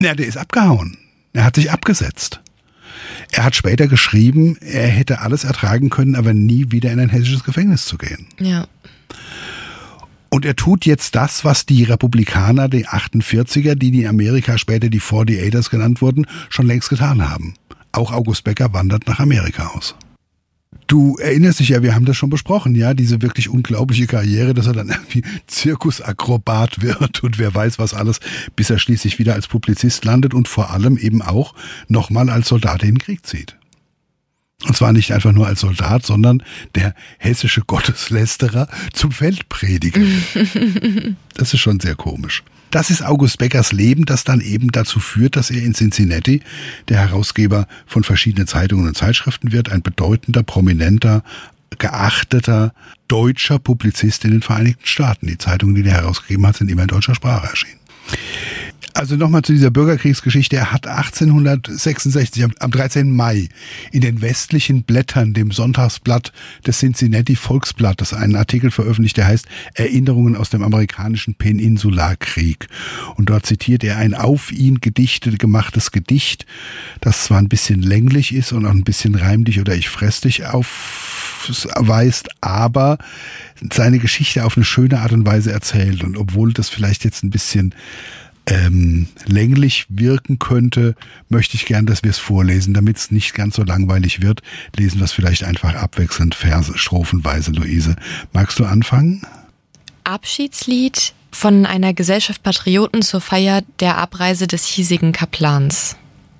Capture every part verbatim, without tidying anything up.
Ja, der ist abgehauen. Er hat sich abgesetzt. Er hat später geschrieben, er hätte alles ertragen können, aber nie wieder in ein hessisches Gefängnis zu gehen. Ja. Und er tut jetzt das, was die Republikaner, die achtundvierziger, die in Amerika später die forty-eighters genannt wurden, schon längst getan haben. Auch August Becker wandert nach Amerika aus. Du erinnerst dich ja, wir haben das schon besprochen, ja, diese wirklich unglaubliche Karriere, dass er dann irgendwie Zirkusakrobat wird und wer weiß was alles, bis er schließlich wieder als Publizist landet und vor allem eben auch nochmal als Soldat in den Krieg zieht. Und zwar nicht einfach nur als Soldat, sondern der hessische Gotteslästerer zum Feldprediger. Das ist schon sehr komisch. Das ist August Beckers Leben, das dann eben dazu führt, dass er in Cincinnati der Herausgeber von verschiedenen Zeitungen und Zeitschriften wird, ein bedeutender, prominenter, geachteter deutscher Publizist in den Vereinigten Staaten. Die Zeitungen, die er herausgegeben hat, sind immer in deutscher Sprache erschienen. Also nochmal zu dieser Bürgerkriegsgeschichte. Er hat achtzehnhundertsechsundsechzig, am dreizehnten Mai, in den westlichen Blättern, dem Sonntagsblatt des Cincinnati Volksblattes, einen Artikel veröffentlicht, der heißt Erinnerungen aus dem amerikanischen Peninsularkrieg. Und dort zitiert er ein auf ihn gedichtet gemachtes Gedicht, das zwar ein bisschen länglich ist und auch ein bisschen reim dich oder ich fress dich aufweist, aber seine Geschichte auf eine schöne Art und Weise erzählt. Und obwohl das vielleicht jetzt ein bisschen Ähm, länglich wirken könnte, möchte ich gern, dass wir es vorlesen, damit es nicht ganz so langweilig wird. Lesen wir es vielleicht einfach abwechselnd, Verse, strophenweise, Luise. Magst du anfangen? Abschiedslied von einer Gesellschaft Patrioten zur Feier der Abreise des hiesigen Kaplans.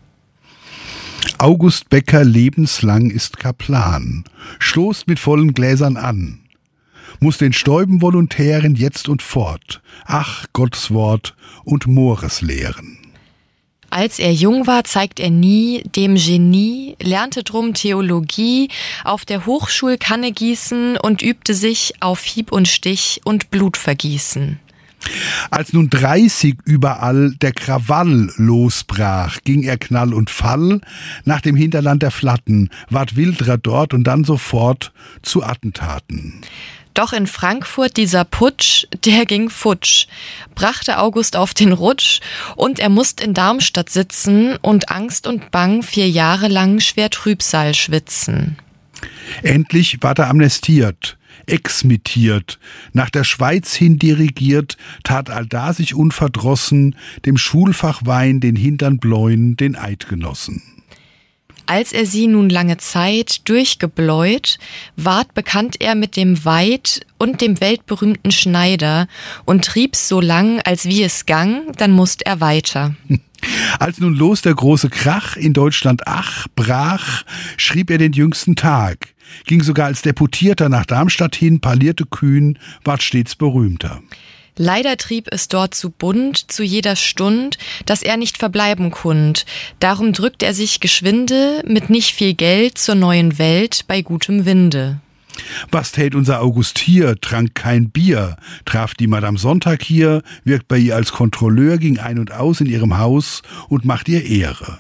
August Becker lebenslang ist Kaplan, stoßt mit vollen Gläsern an, muss den Stäuben Volontären jetzt und fort, ach, Gottes Wort und Mores lehren. Als er jung war, zeigt er nie dem Genie, lernte drum Theologie, auf der Hochschul Kanne gießen und übte sich auf Hieb und Stich und Blutvergießen. Als nun dreißig überall der Krawall losbrach, ging er Knall und Fall nach dem Hinterland der Flatten, ward Wildrer dort und dann sofort zu Attentaten. Doch in Frankfurt dieser Putsch, der ging futsch, brachte August auf den Rutsch und er musst in Darmstadt sitzen und Angst und Bang vier Jahre lang schwer Trübsal schwitzen. Endlich ward er amnestiert, exmittiert, nach der Schweiz hin dirigiert, tat allda sich unverdrossen, dem Schulfach Wein den Hintern bläuen, den Eidgenossen. Als er sie nun lange Zeit durchgebläut, ward bekannt er mit dem Weid und dem weltberühmten Schneider und trieb's so lang, als wie es gang, dann musst er weiter. Als nun los der große Krach in Deutschland ach brach, schrieb er den jüngsten Tag, ging sogar als Deputierter nach Darmstadt hin, parlierte kühn, ward stets berühmter. Leider trieb es dort zu bunt, zu jeder Stund, dass er nicht verbleiben kund. Darum drückt er sich geschwinde, mit nicht viel Geld, zur neuen Welt bei gutem Winde. Was tät unser August hier, trank kein Bier, traf die Madame Sonntag hier, wirkt bei ihr als Kontrolleur, ging ein und aus in ihrem Haus und macht ihr Ehre.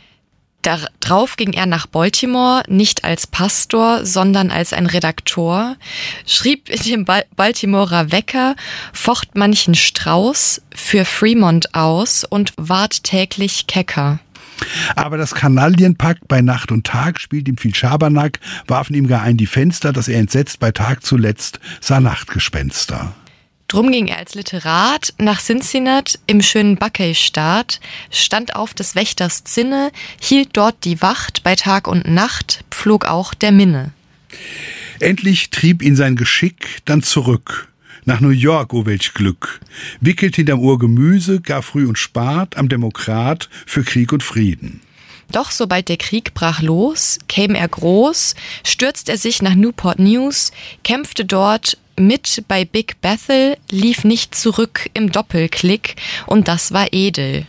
Darauf ging er nach Baltimore, nicht als Pastor, sondern als ein Redaktor, schrieb in dem Bal- Baltimorer Wecker, focht manchen Strauß für Fremont aus und ward täglich kecker. Aber das Kanaillenpack bei Nacht und Tag spielt ihm viel Schabernack, warfen ihm gar ein die Fenster, dass er entsetzt bei Tag zuletzt sah Nachtgespenster. Drum ging er als Literat nach Cincinnati im schönen Buckeye-Staat, stand auf des Wächters Zinne, hielt dort die Wacht, bei Tag und Nacht pflog auch der Minne. Endlich trieb ihn sein Geschick dann zurück, nach New York, oh welch Glück, wickelt hinterm Ohr Gemüse, gar früh und spart, am Demokrat für Krieg und Frieden. Doch sobald der Krieg brach los, käme er groß, stürzt er sich nach Newport News, kämpfte dort mit bei Big Bethel, lief nicht zurück im Doppelklick und das war edel.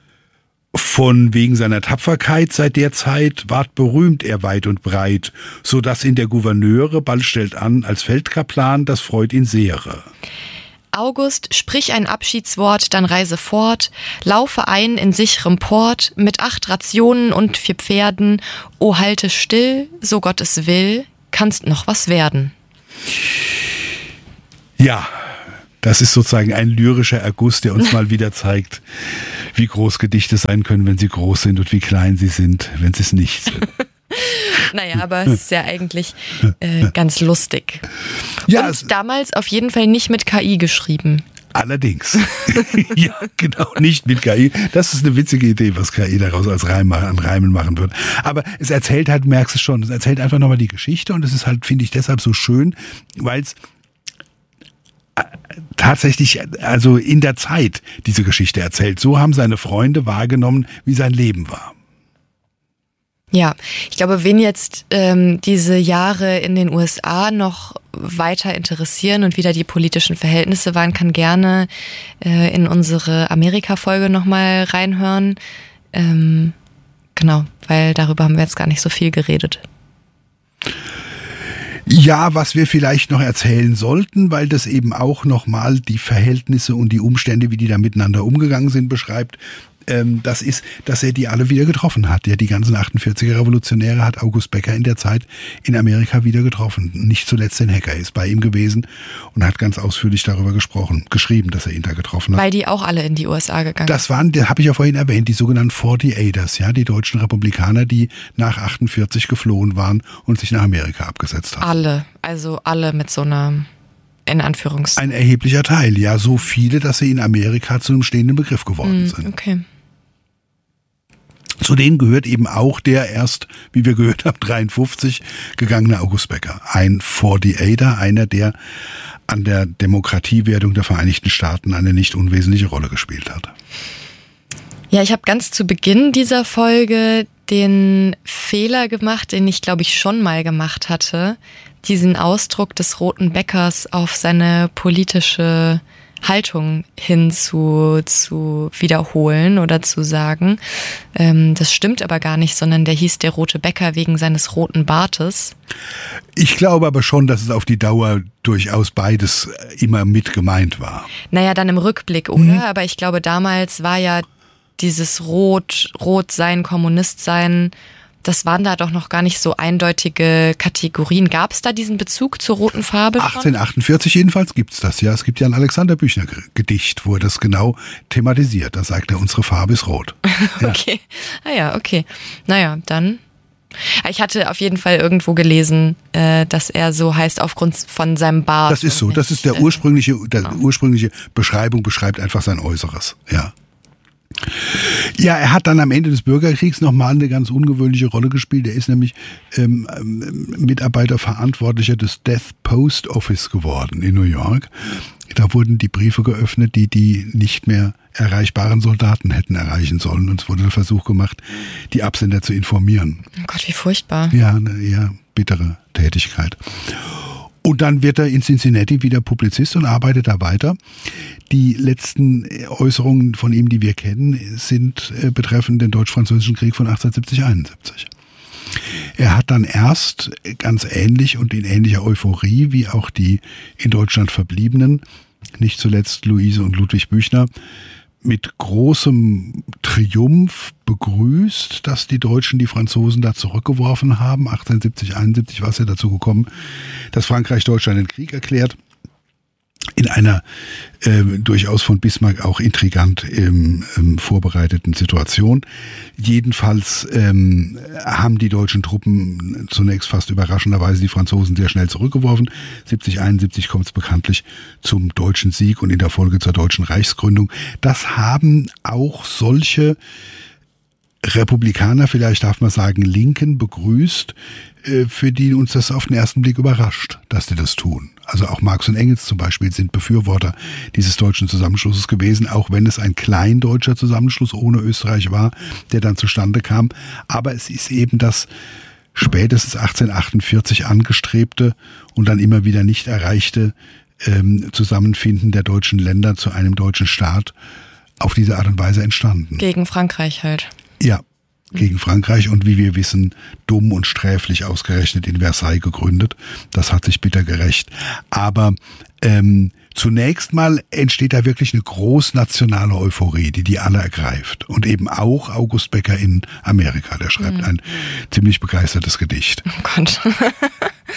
Von wegen seiner Tapferkeit seit der Zeit ward berühmt er weit und breit, so dass ihn der Gouverneure bald stellt an als Feldkaplan, das freut ihn sehre. August, sprich ein Abschiedswort, dann reise fort, laufe ein in sicherem Port, mit acht Rationen und vier Pferden, o halte still, so Gott es will, kannst noch was werden. Ja, Das ist sozusagen ein lyrischer Erguss, der uns mal wieder zeigt, wie groß Gedichte sein können, wenn sie groß sind und wie klein sie sind, wenn sie es nicht sind. Naja, aber es ist ja eigentlich äh, ganz lustig. Ja, und damals auf jeden Fall nicht mit K I geschrieben. Allerdings. Ja, genau, nicht mit K I. Das ist eine witzige Idee, was K I daraus als Reim, an Reimen machen wird. Aber es erzählt halt, merkst du schon, es erzählt einfach nochmal die Geschichte und es ist halt, finde ich, deshalb so schön, weil es tatsächlich, also in der Zeit diese Geschichte erzählt. So haben seine Freunde wahrgenommen, wie sein Leben war. Ja, ich glaube, wen jetzt ähm, diese Jahre in den U S A noch weiter interessieren und wieder die politischen Verhältnisse waren, kann gerne äh, in unsere Amerika-Folge nochmal reinhören. Ähm, genau, weil darüber haben wir jetzt gar nicht so viel geredet. Ja, was wir vielleicht noch erzählen sollten, weil das eben auch nochmal die Verhältnisse und die Umstände, wie die da miteinander umgegangen sind, beschreibt. Das ist, dass er die alle wieder getroffen hat. Ja, die ganzen achtundvierziger Revolutionäre hat August Becker in der Zeit in Amerika wieder getroffen. Nicht zuletzt den Hacker ist bei ihm gewesen und hat ganz ausführlich darüber gesprochen, geschrieben, dass er ihn da getroffen hat. Weil die auch alle in die U S A gegangen sind. Das waren, das habe ich ja vorhin erwähnt, die sogenannten forty-eighters, ja, die deutschen Republikaner, die nach achtundvierzig geflohen waren und sich nach Amerika abgesetzt haben. Alle, also alle mit so einer, in Anführungszeichen. Ein erheblicher Teil, ja, so viele, dass sie in Amerika zu einem stehenden Begriff geworden sind. Okay. Zu denen gehört eben auch der erst, wie wir gehört haben, dreiundfünfzig gegangene August Becker. Ein forty-eighter, einer, der an der Demokratiewerdung der Vereinigten Staaten eine nicht unwesentliche Rolle gespielt hat. Ja, ich habe ganz zu Beginn dieser Folge den Fehler gemacht, den ich, glaube ich, schon mal gemacht hatte, diesen Ausdruck des Roten Bäckers auf seine politische Haltung hin zu, zu wiederholen oder zu sagen. Ähm, das stimmt aber gar nicht, sondern der hieß der Rote Bäcker wegen seines roten Bartes. Ich glaube aber schon, dass es auf die Dauer durchaus beides immer mit gemeint war. Naja, dann im Rückblick, oder? Mhm. Aber ich glaube, damals war ja dieses Rot, Rot sein, Kommunist sein, das waren da doch noch gar nicht so eindeutige Kategorien. Gab es da diesen Bezug zur roten Farbe schon? achtzehnhundertachtundvierzig jedenfalls gibt es das, ja. Es gibt ja ein Alexander Büchner Gedicht, wo er das genau thematisiert. Da sagt er, unsere Farbe ist rot. Ja. Okay, ah ja, okay. Naja, dann... Ich hatte auf jeden Fall irgendwo gelesen, dass er so heißt aufgrund von seinem Bart. Das ist so, das ist der ursprüngliche, der ursprüngliche Beschreibung, beschreibt einfach sein Äußeres, ja. Ja, er hat dann am Ende des Bürgerkriegs nochmal eine ganz ungewöhnliche Rolle gespielt. Er ist nämlich ähm, Mitarbeiter, Verantwortlicher des Death Post Office geworden in New York. Da wurden die Briefe geöffnet, die die nicht mehr erreichbaren Soldaten hätten erreichen sollen. Und es wurde der Versuch gemacht, die Absender zu informieren. Oh Gott, wie furchtbar. Ja, eine eher bittere Tätigkeit. Und dann wird er in Cincinnati wieder Publizist und arbeitet da weiter. Die letzten Äußerungen von ihm, die wir kennen, sind äh, betreffend den Deutsch-Französischen Krieg von achtzehnhundertsiebzig einundsiebzig. Er hat dann erst ganz ähnlich und in ähnlicher Euphorie wie auch die in Deutschland Verbliebenen, nicht zuletzt Luise und Ludwig Büchner, mit großem Triumph begrüßt, dass die Deutschen die Franzosen da zurückgeworfen haben. achtzehnhundertsiebzig, einundsiebzig war es ja dazu gekommen, dass Frankreich Deutschland den Krieg erklärt. In einer äh, durchaus von Bismarck auch intrigant ähm, ähm, vorbereiteten Situation. Jedenfalls ähm, haben die deutschen Truppen zunächst fast überraschenderweise die Franzosen sehr schnell zurückgeworfen. siebzig, einundsiebzig kommt es bekanntlich zum deutschen Sieg und in der Folge zur deutschen Reichsgründung. Das haben auch solche Republikaner, vielleicht darf man sagen Linken, begrüßt, für die uns das auf den ersten Blick überrascht, dass die das tun. Also auch Marx und Engels zum Beispiel sind Befürworter dieses deutschen Zusammenschlusses gewesen, auch wenn es ein kleindeutscher Zusammenschluss ohne Österreich war, der dann zustande kam. Aber es ist eben das spätestens achtzehnhundertachtundvierzig angestrebte und dann immer wieder nicht erreichte ähm, Zusammenfinden der deutschen Länder zu einem deutschen Staat auf diese Art und Weise entstanden. Gegen Frankreich halt. Ja, gegen Frankreich und wie wir wissen, dumm und sträflich ausgerechnet in Versailles gegründet. Das hat sich bitter gerächt. Aber ähm, zunächst mal entsteht da wirklich eine großnationale Euphorie, die die alle ergreift. Und eben auch August Becker in Amerika, der schreibt mhm. ein ziemlich begeistertes Gedicht. Oh Gott.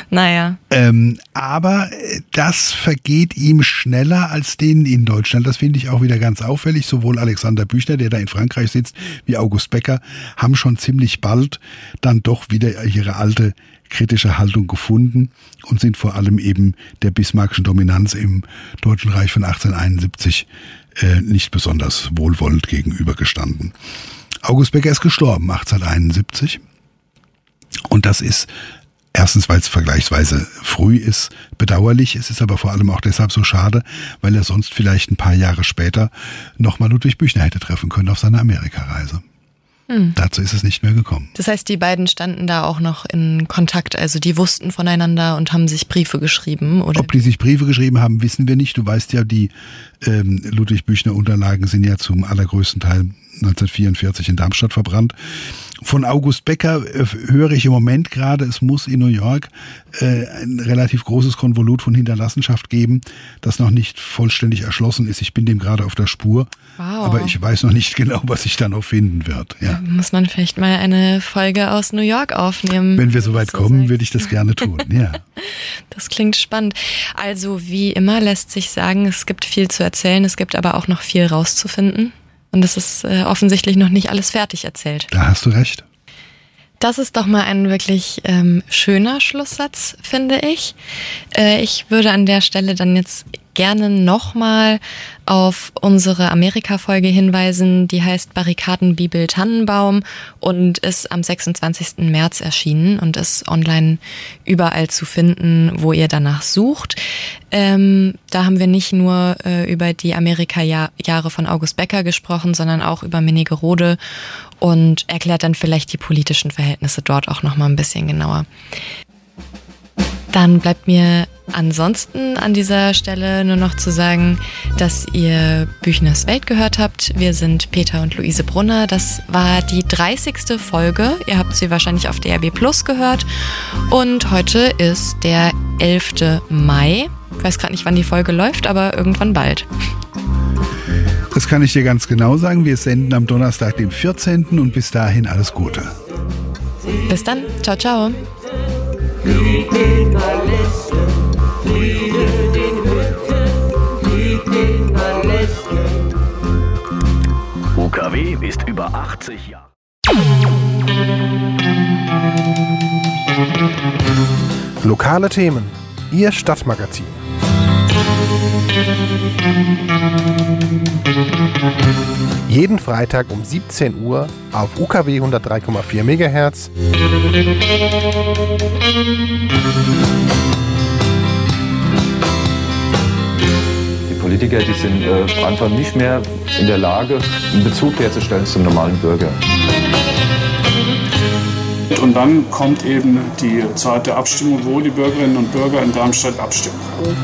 Naja. Ähm, aber das vergeht ihm schneller als denen in Deutschland. Das finde ich auch wieder ganz auffällig. Sowohl Alexander Büchner, der da in Frankreich sitzt, wie August Becker haben schon ziemlich bald dann doch wieder ihre alte kritische Haltung gefunden und sind vor allem eben der bismarckischen Dominanz im Deutschen Reich von achtzehnhunderteinundsiebzig äh, nicht besonders wohlwollend gegenübergestanden. August Becker ist gestorben achtzehnhunderteinundsiebzig und das ist erstens, weil es vergleichsweise früh ist, bedauerlich. Es ist aber vor allem auch deshalb so schade, weil er sonst vielleicht ein paar Jahre später nochmal Ludwig Büchner hätte treffen können auf seiner Amerikareise. Hm. Dazu ist es nicht mehr gekommen. Das heißt, die beiden standen da auch noch in Kontakt, also die wussten voneinander und haben sich Briefe geschrieben, oder? Ob die sich Briefe geschrieben haben, wissen wir nicht. Du weißt ja, die ähm, Ludwig Büchner Unterlagen sind ja zum allergrößten Teil neunzehnhundertvierundvierzig in Darmstadt verbrannt. Von August Becker äh, höre ich im Moment gerade, es muss in New York äh, ein relativ großes Konvolut von Hinterlassenschaft geben, das noch nicht vollständig erschlossen ist. Ich bin dem gerade auf der Spur, wow. aber ich weiß noch nicht genau, was sich da noch finden wird. Ja. Da muss man vielleicht mal eine Folge aus New York aufnehmen. Wenn wir so weit kommen, würde ich das gerne tun. Ja. Das klingt spannend. Also wie immer lässt sich sagen, es gibt viel zu erzählen, es gibt aber auch noch viel rauszufinden. Und es ist äh, offensichtlich noch nicht alles fertig erzählt. Da hast du recht. Das ist doch mal ein wirklich ähm, schöner Schlusssatz, finde ich. Äh, ich würde an der Stelle dann jetzt gerne nochmal auf unsere Amerika-Folge hinweisen. Die heißt Barrikaden, Bibel, Tannenbaum und ist am sechsundzwanzigsten März erschienen und ist online überall zu finden, wo ihr danach sucht. Ähm, da haben wir nicht nur äh, über die Amerika-Jahre von August Becker gesprochen, sondern auch über Minnigerode und erklärt dann vielleicht die politischen Verhältnisse dort auch nochmal ein bisschen genauer. Dann bleibt mir ansonsten an dieser Stelle nur noch zu sagen, dass ihr Büchners Welt gehört habt. Wir sind Peter und Luise Brunner. Das war die dreißigste Folge. Ihr habt sie wahrscheinlich auf D R B Plus gehört. Und heute ist der elfte Mai. Ich weiß gerade nicht, wann die Folge läuft, aber irgendwann bald. Das kann ich dir ganz genau sagen. Wir senden am Donnerstag, dem vierzehnten und bis dahin alles Gute. Bis dann. Ciao, ciao. Fried den Palästen, Friede den Hütten, Fried den Palästen. U K W ist über achtzig Jahre. Lokale Themen, Ihr Stadtmagazin. Jeden Freitag um siebzehn Uhr auf U K W hundertdrei Komma vier Megahertz. Die Politiker, die sind äh, einfach nicht mehr in der Lage, einen Bezug herzustellen zum normalen Bürger. Und dann kommt eben die Zeit der Abstimmung, wo die Bürgerinnen und Bürger in Darmstadt abstimmen.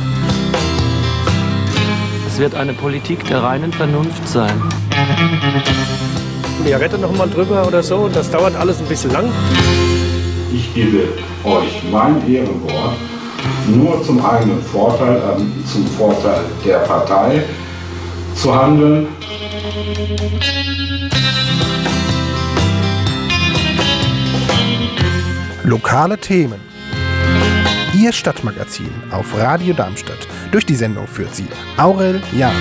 Es wird eine Politik der reinen Vernunft sein. Ja, rette noch mal drüber oder so, das dauert alles ein bisschen lang. Ich gebe euch mein Ehrenwort, nur zum eigenen Vorteil, also zum Vorteil der Partei zu handeln. Lokale Themen. Ihr Stadtmagazin auf Radio Darmstadt. Durch die Sendung führt sie Aurel Jahn.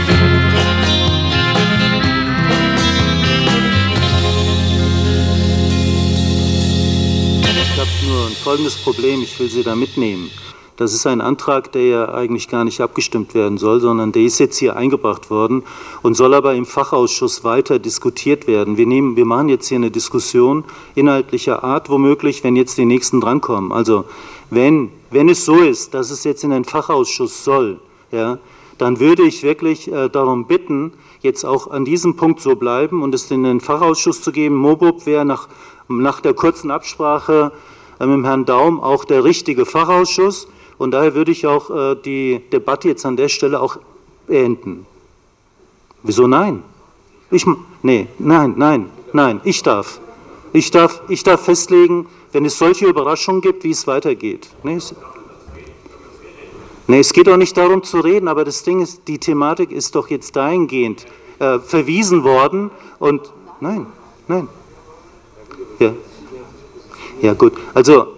Ich habe nur ein folgendes Problem, ich will Sie da mitnehmen. Das ist ein Antrag, der ja eigentlich gar nicht abgestimmt werden soll, sondern der ist jetzt hier eingebracht worden und soll aber im Fachausschuss weiter diskutiert werden. Wir, nehmen, wir machen jetzt hier eine Diskussion inhaltlicher Art, womöglich, wenn jetzt die Nächsten drankommen. Also wenn, wenn es so ist, dass es jetzt in den Fachausschuss soll, ja, dann würde ich wirklich äh, darum bitten, jetzt auch an diesem Punkt so bleiben und es in den Fachausschuss zu geben. MOBUB wäre nach, nach der kurzen Absprache äh, mit dem Herrn Daum auch der richtige Fachausschuss. Und daher würde ich auch äh, die Debatte jetzt an der Stelle auch beenden. Wieso nein? Ich, nee, nein, nein, nein, ich darf. Ich darf, ich darf festlegen, wenn es solche Überraschungen gibt, wie es weitergeht. Nee, es, nee, es geht doch nicht darum zu reden, aber das Ding ist, die Thematik ist doch jetzt dahingehend äh, verwiesen worden und nein, nein. Ja, ja gut, also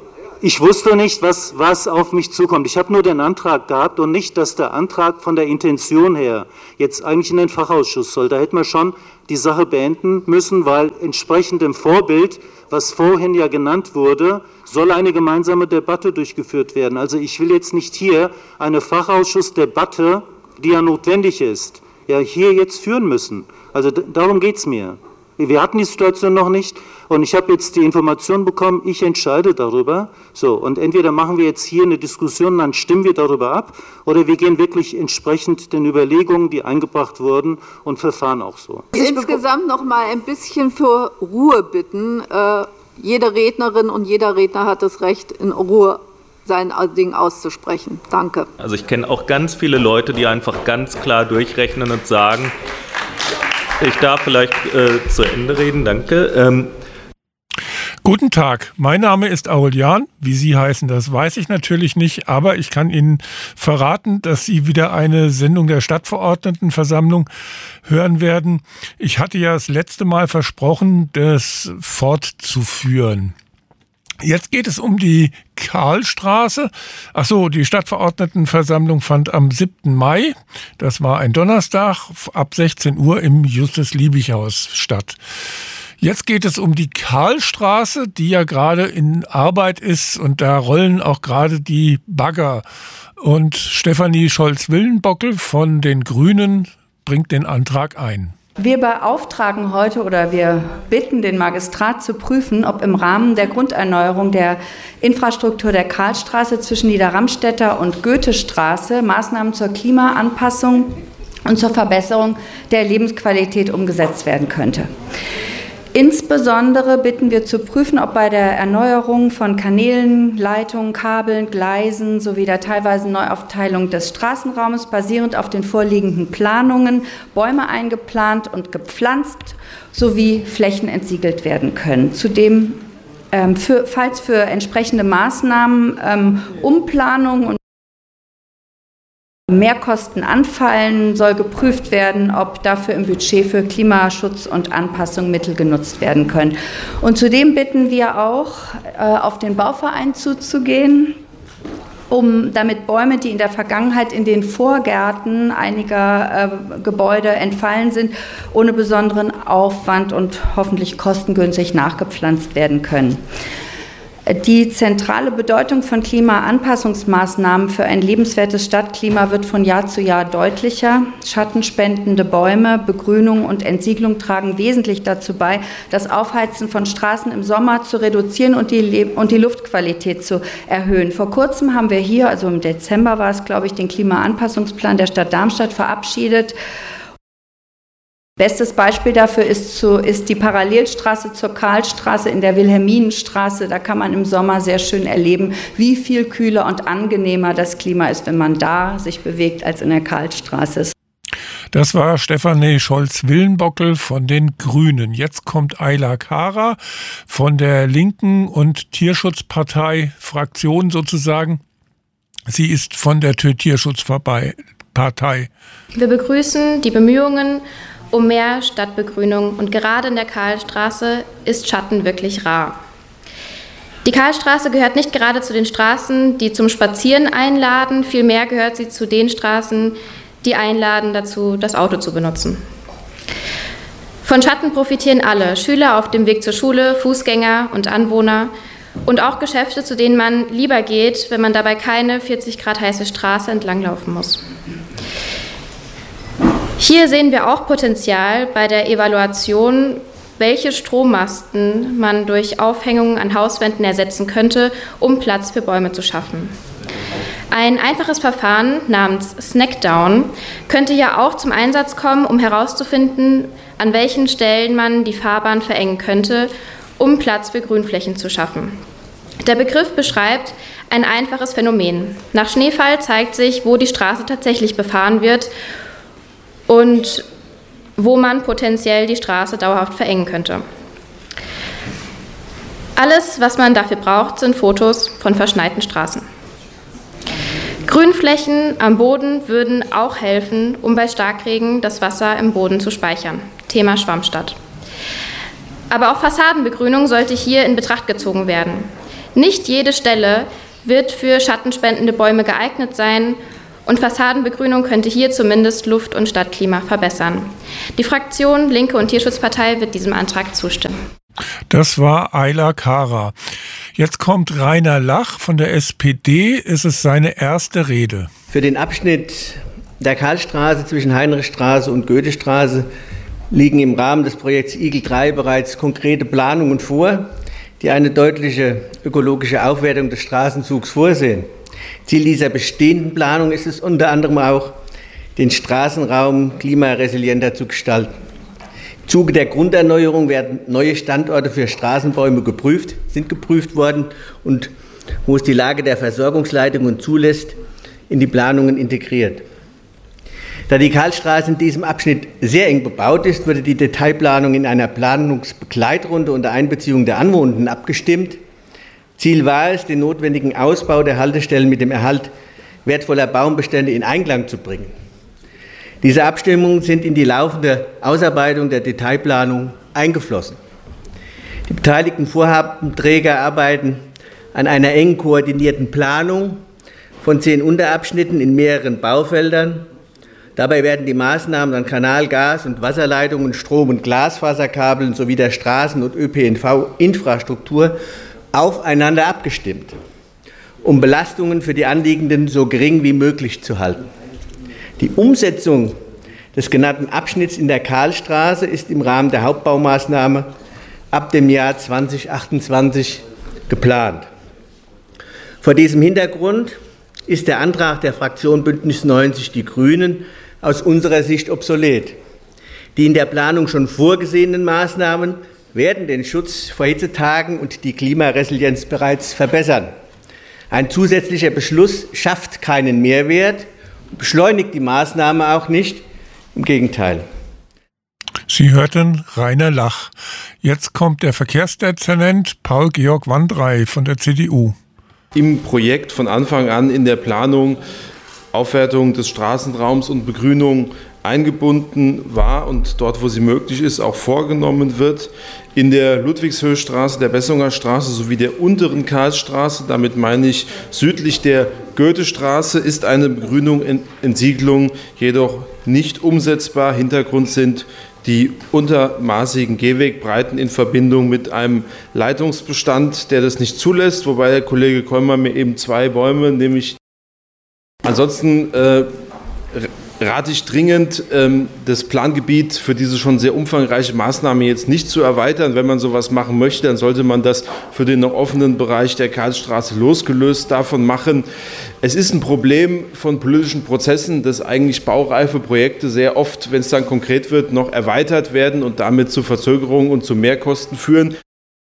ich wusste nicht, was, was auf mich zukommt. Ich habe nur den Antrag gehabt und nicht, dass der Antrag von der Intention her jetzt eigentlich in den Fachausschuss soll. Da hätte man schon die Sache beenden müssen, weil entsprechend dem Vorbild, was vorhin ja genannt wurde, soll eine gemeinsame Debatte durchgeführt werden. Also ich will jetzt nicht hier eine Fachausschussdebatte, die ja notwendig ist, ja hier jetzt führen müssen. Also d- darum geht es mir. Wir hatten die Situation noch nicht und ich habe jetzt die Information bekommen, ich entscheide darüber. So, und entweder machen wir jetzt hier eine Diskussion, dann stimmen wir darüber ab, oder wir gehen wirklich entsprechend den Überlegungen, die eingebracht wurden, und verfahren auch so. Insgesamt noch mal ein bisschen für Ruhe bitten. Äh, jede Rednerin und jeder Redner hat das Recht, in Ruhe sein Ding auszusprechen. Danke. Also ich kenne auch ganz viele Leute, die einfach ganz klar durchrechnen und sagen, ich darf vielleicht äh, zu Ende reden, danke. Ähm Guten Tag, mein Name ist Aurelian. Wie Sie heißen, das weiß ich natürlich nicht, aber ich kann Ihnen verraten, dass Sie wieder eine Sendung der Stadtverordnetenversammlung hören werden. Ich hatte ja das letzte Mal versprochen, das fortzuführen. Jetzt geht es um die Karlstraße. Ach so, die Stadtverordnetenversammlung fand am siebten Mai, das war ein Donnerstag, ab sechzehn Uhr im Justus-Liebig-Haus statt. Jetzt geht es um die Karlstraße, die ja gerade in Arbeit ist, und da rollen auch gerade die Bagger. Und Stefanie Scholz-Willenbockel von den Grünen bringt den Antrag ein. Wir beauftragen heute oder wir bitten den Magistrat zu prüfen, ob im Rahmen der Grunderneuerung der Infrastruktur der Karlstraße zwischen Niederramstädter und Goethestraße Maßnahmen zur Klimaanpassung und zur Verbesserung der Lebensqualität umgesetzt werden könnte. Insbesondere bitten wir zu prüfen, ob bei der Erneuerung von Kanälen, Leitungen, Kabeln, Gleisen sowie der teilweisen Neuaufteilung des Straßenraumes basierend auf den vorliegenden Planungen Bäume eingeplant und gepflanzt sowie Flächen entsiegelt werden können. Zudem, ähm, für, falls für entsprechende Maßnahmen ähm, Umplanung und Mehrkosten anfallen, soll geprüft werden, ob dafür im Budget für Klimaschutz und Anpassung Mittel genutzt werden können. Und zudem bitten wir auch, äh, auf den Bauverein zuzugehen, um damit Bäume, die in der Vergangenheit in den Vorgärten einiger äh, Gebäude entfallen sind, ohne besonderen Aufwand und hoffentlich kostengünstig nachgepflanzt werden können. Die zentrale Bedeutung von Klimaanpassungsmaßnahmen für ein lebenswertes Stadtklima wird von Jahr zu Jahr deutlicher. Schattenspendende Bäume, Begrünung und Entsiegelung tragen wesentlich dazu bei, das Aufheizen von Straßen im Sommer zu reduzieren und die, Le- und die Luftqualität zu erhöhen. Vor kurzem haben wir hier, also im Dezember war es, glaube ich, den Klimaanpassungsplan der Stadt Darmstadt verabschiedet. Bestes Beispiel dafür ist, zu, ist die Parallelstraße zur Karlstraße in der Wilhelminenstraße. Da kann man im Sommer sehr schön erleben, wie viel kühler und angenehmer das Klima ist, wenn man da sich bewegt, als in der Karlstraße. Das war Stefanie Scholz-Willenbockel von den Grünen. Jetzt kommt Ayla Kara von der Linken und Tierschutzpartei, Fraktion sozusagen. Sie ist von der Tierschutzpartei. Wir begrüßen die Bemühungen um mehr Stadtbegrünung, und gerade in der Karlstraße ist Schatten wirklich rar. Die Karlstraße gehört nicht gerade zu den Straßen, die zum Spazieren einladen, vielmehr gehört sie zu den Straßen, die einladen dazu, das Auto zu benutzen. Von Schatten profitieren alle, Schüler auf dem Weg zur Schule, Fußgänger und Anwohner und auch Geschäfte, zu denen man lieber geht, wenn man dabei keine vierzig Grad heiße Straße entlanglaufen muss. Hier sehen wir auch Potenzial bei der Evaluation, welche Strommasten man durch Aufhängungen an Hauswänden ersetzen könnte, um Platz für Bäume zu schaffen. Ein einfaches Verfahren namens Snackdown könnte ja auch zum Einsatz kommen, um herauszufinden, an welchen Stellen man die Fahrbahn verengen könnte, um Platz für Grünflächen zu schaffen. Der Begriff beschreibt ein einfaches Phänomen. Nach Schneefall zeigt sich, wo die Straße tatsächlich befahren wird und wo man potenziell die Straße dauerhaft verengen könnte. Alles, was man dafür braucht, sind Fotos von verschneiten Straßen. Grünflächen am Boden würden auch helfen, um bei Starkregen das Wasser im Boden zu speichern. Thema Schwammstadt. Aber auch Fassadenbegrünung sollte hier in Betracht gezogen werden. Nicht jede Stelle wird für schattenspendende Bäume geeignet sein und Fassadenbegrünung könnte hier zumindest Luft- und Stadtklima verbessern. Die Fraktion Linke und Tierschutzpartei wird diesem Antrag zustimmen. Das war Ayla Kara. Jetzt kommt Rainer Lach von der S P D. Es ist seine erste Rede. Für den Abschnitt der Karlstraße zwischen Heinrichstraße und Goethestraße liegen im Rahmen des Projekts Igel drei bereits konkrete Planungen vor, die eine deutliche ökologische Aufwertung des Straßenzugs vorsehen. Ziel dieser bestehenden Planung ist es unter anderem auch, den Straßenraum klimaresilienter zu gestalten. Im Zuge der Grunderneuerung werden neue Standorte für Straßenbäume geprüft, sind geprüft worden und, wo es die Lage der Versorgungsleitungen zulässt, in die Planungen integriert. Da die Karlstraße in diesem Abschnitt sehr eng bebaut ist, wurde die Detailplanung in einer Planungsbegleitrunde unter Einbeziehung der Anwohner abgestimmt. Ziel war es, den notwendigen Ausbau der Haltestellen mit dem Erhalt wertvoller Baumbestände in Einklang zu bringen. Diese Abstimmungen sind in die laufende Ausarbeitung der Detailplanung eingeflossen. Die beteiligten Vorhabenträger arbeiten an einer eng koordinierten Planung von zehn Unterabschnitten in mehreren Baufeldern. Dabei werden die Maßnahmen an Kanal-, Gas- und Wasserleitungen, Strom- und Glasfaserkabeln sowie der Straßen- und Ö P N V-Infrastruktur aufeinander abgestimmt, um Belastungen für die Anliegenden so gering wie möglich zu halten. Die Umsetzung des genannten Abschnitts in der Karlstraße ist im Rahmen der Hauptbaumaßnahme ab dem Jahr zweitausendachtundzwanzig geplant. Vor diesem Hintergrund ist der Antrag der Fraktion Bündnis neunzig Die Grünen aus unserer Sicht obsolet. Die in der Planung schon vorgesehenen Maßnahmen werden den Schutz vor Hitzetagen und die Klimaresilienz bereits verbessern. Ein zusätzlicher Beschluss schafft keinen Mehrwert, beschleunigt die Maßnahme auch nicht, im Gegenteil. Sie hörten Rainer Lach. Jetzt kommt der Verkehrsdezernent Paul-Georg Wandrey von der C D U. Im Projekt von Anfang an in der Planung Aufwertung des Straßenraums und Begrünung eingebunden war und dort, wo sie möglich ist, auch vorgenommen wird. In der Ludwigshöchstraße, der Bessunger Straße sowie der unteren Karlstraße, damit meine ich südlich der Goethestraße, ist eine Begrünung, Entsiegelung jedoch nicht umsetzbar. Hintergrund sind die untermaßigen Gehwegbreiten in Verbindung mit einem Leitungsbestand, der das nicht zulässt, wobei der Kollege Kollmann mir eben zwei Bäume, nämlich ansonsten äh, rate ich dringend, ähm, das Plangebiet für diese schon sehr umfangreiche Maßnahme jetzt nicht zu erweitern. Wenn man sowas machen möchte, dann sollte man das für den noch offenen Bereich der Karlstraße losgelöst davon machen. Es ist ein Problem von politischen Prozessen, dass eigentlich baureife Projekte sehr oft, wenn es dann konkret wird, noch erweitert werden und damit zu Verzögerungen und zu Mehrkosten führen.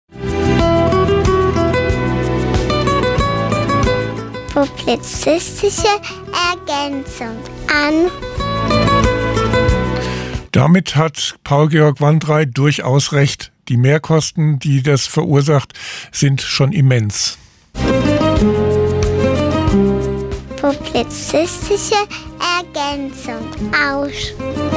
Publizistische Ergänzung an. Damit hat Paul-Georg Wandrey durchaus recht. Die Mehrkosten, die das verursacht, sind schon immens. Publizistische Ergänzung aus.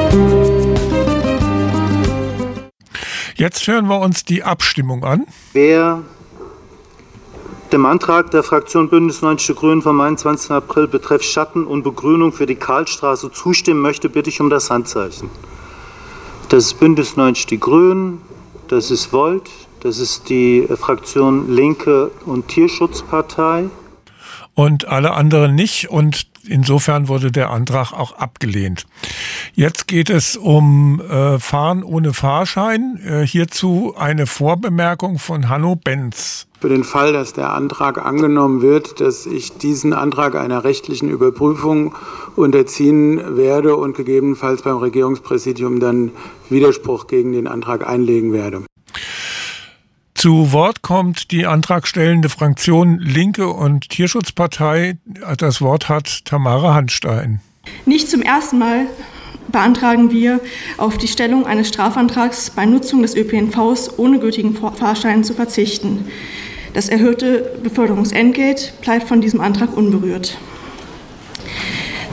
Jetzt hören wir uns die Abstimmung an. Wer dem Antrag der Fraktion Bündnis neunzig Die Grünen vom einundzwanzigsten April betreff Schatten und Begrünung für die Karlstraße zustimmen möchte, bitte ich um das Handzeichen. Das ist Bündnis neunzig Die Grünen, das ist Volt, das ist die Fraktion Linke und Tierschutzpartei. Und alle anderen nicht, und insofern wurde der Antrag auch abgelehnt. Jetzt geht es um äh, Fahren ohne Fahrschein. Äh, hierzu eine Vorbemerkung von Hanno Benz. Für den Fall, dass der Antrag angenommen wird, dass ich diesen Antrag einer rechtlichen Überprüfung unterziehen werde und gegebenenfalls beim Regierungspräsidium dann Widerspruch gegen den Antrag einlegen werde. Zu Wort kommt die antragstellende Fraktion Linke und Tierschutzpartei. Das Wort hat Tamara Handstein. Nicht zum ersten Mal beantragen wir, auf die Stellung eines Strafantrags bei Nutzung des Ö P N Vs ohne gültigen Fahrschein zu verzichten. Das erhöhte Beförderungsentgelt bleibt von diesem Antrag unberührt.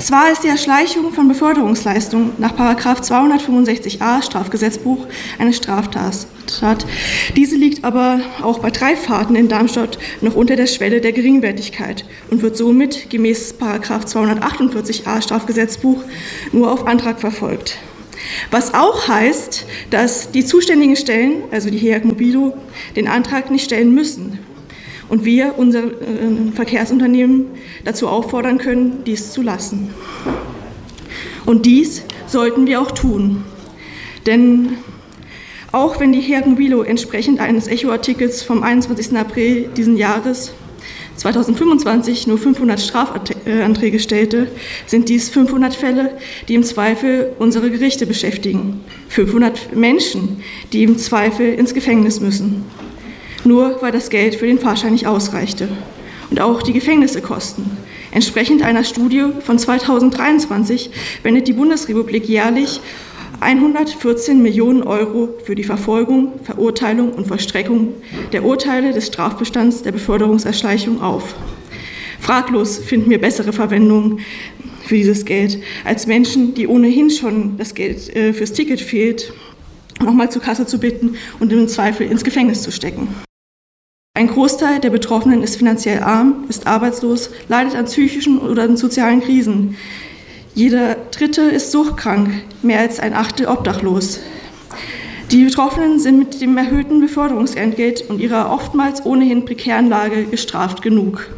Zwar ist die Erschleichung von Beförderungsleistungen nach Paragraph zweihundertfünfundsechzig a Strafgesetzbuch eine Straftat. Diese liegt aber auch bei drei Fahrten in Darmstadt noch unter der Schwelle der Geringwertigkeit und wird somit gemäß Paragraph zweihundertachtundvierzig a Strafgesetzbuch nur auf Antrag verfolgt. Was auch heißt, dass die zuständigen Stellen, also die H E A G Mobilo, den Antrag nicht stellen müssen. Und wir, unser äh, Verkehrsunternehmen, dazu auffordern können, dies zu lassen. Und dies sollten wir auch tun. Denn auch wenn die H E A G Mobilo entsprechend eines Echo-Artikels vom einundzwanzigsten April diesen Jahres zweitausendfünfundzwanzig nur fünfhundert Strafanträge stellte, sind dies fünfhundert Fälle, die im Zweifel unsere Gerichte beschäftigen. fünfhundert Menschen, die im Zweifel ins Gefängnis müssen. Nur weil das Geld für den Fahrschein nicht ausreichte. Und auch die Gefängnisse kosten. Entsprechend einer Studie von zweitausenddreiundzwanzig wendet die Bundesrepublik jährlich hundertvierzehn Millionen Euro für die Verfolgung, Verurteilung und Vollstreckung der Urteile des Strafbestands der Beförderungserschleichung auf. Fraglos finden wir bessere Verwendung für dieses Geld als Menschen, die ohnehin schon das Geld äh, fürs Ticket fehlt, nochmal zur Kasse zu bitten und im Zweifel ins Gefängnis zu stecken. Ein Großteil der Betroffenen ist finanziell arm, ist arbeitslos, leidet an psychischen oder an sozialen Krisen. Jeder Dritte ist suchtkrank, mehr als ein Achtel obdachlos. Die Betroffenen sind mit dem erhöhten Beförderungsentgelt und ihrer oftmals ohnehin prekären Lage gestraft genug.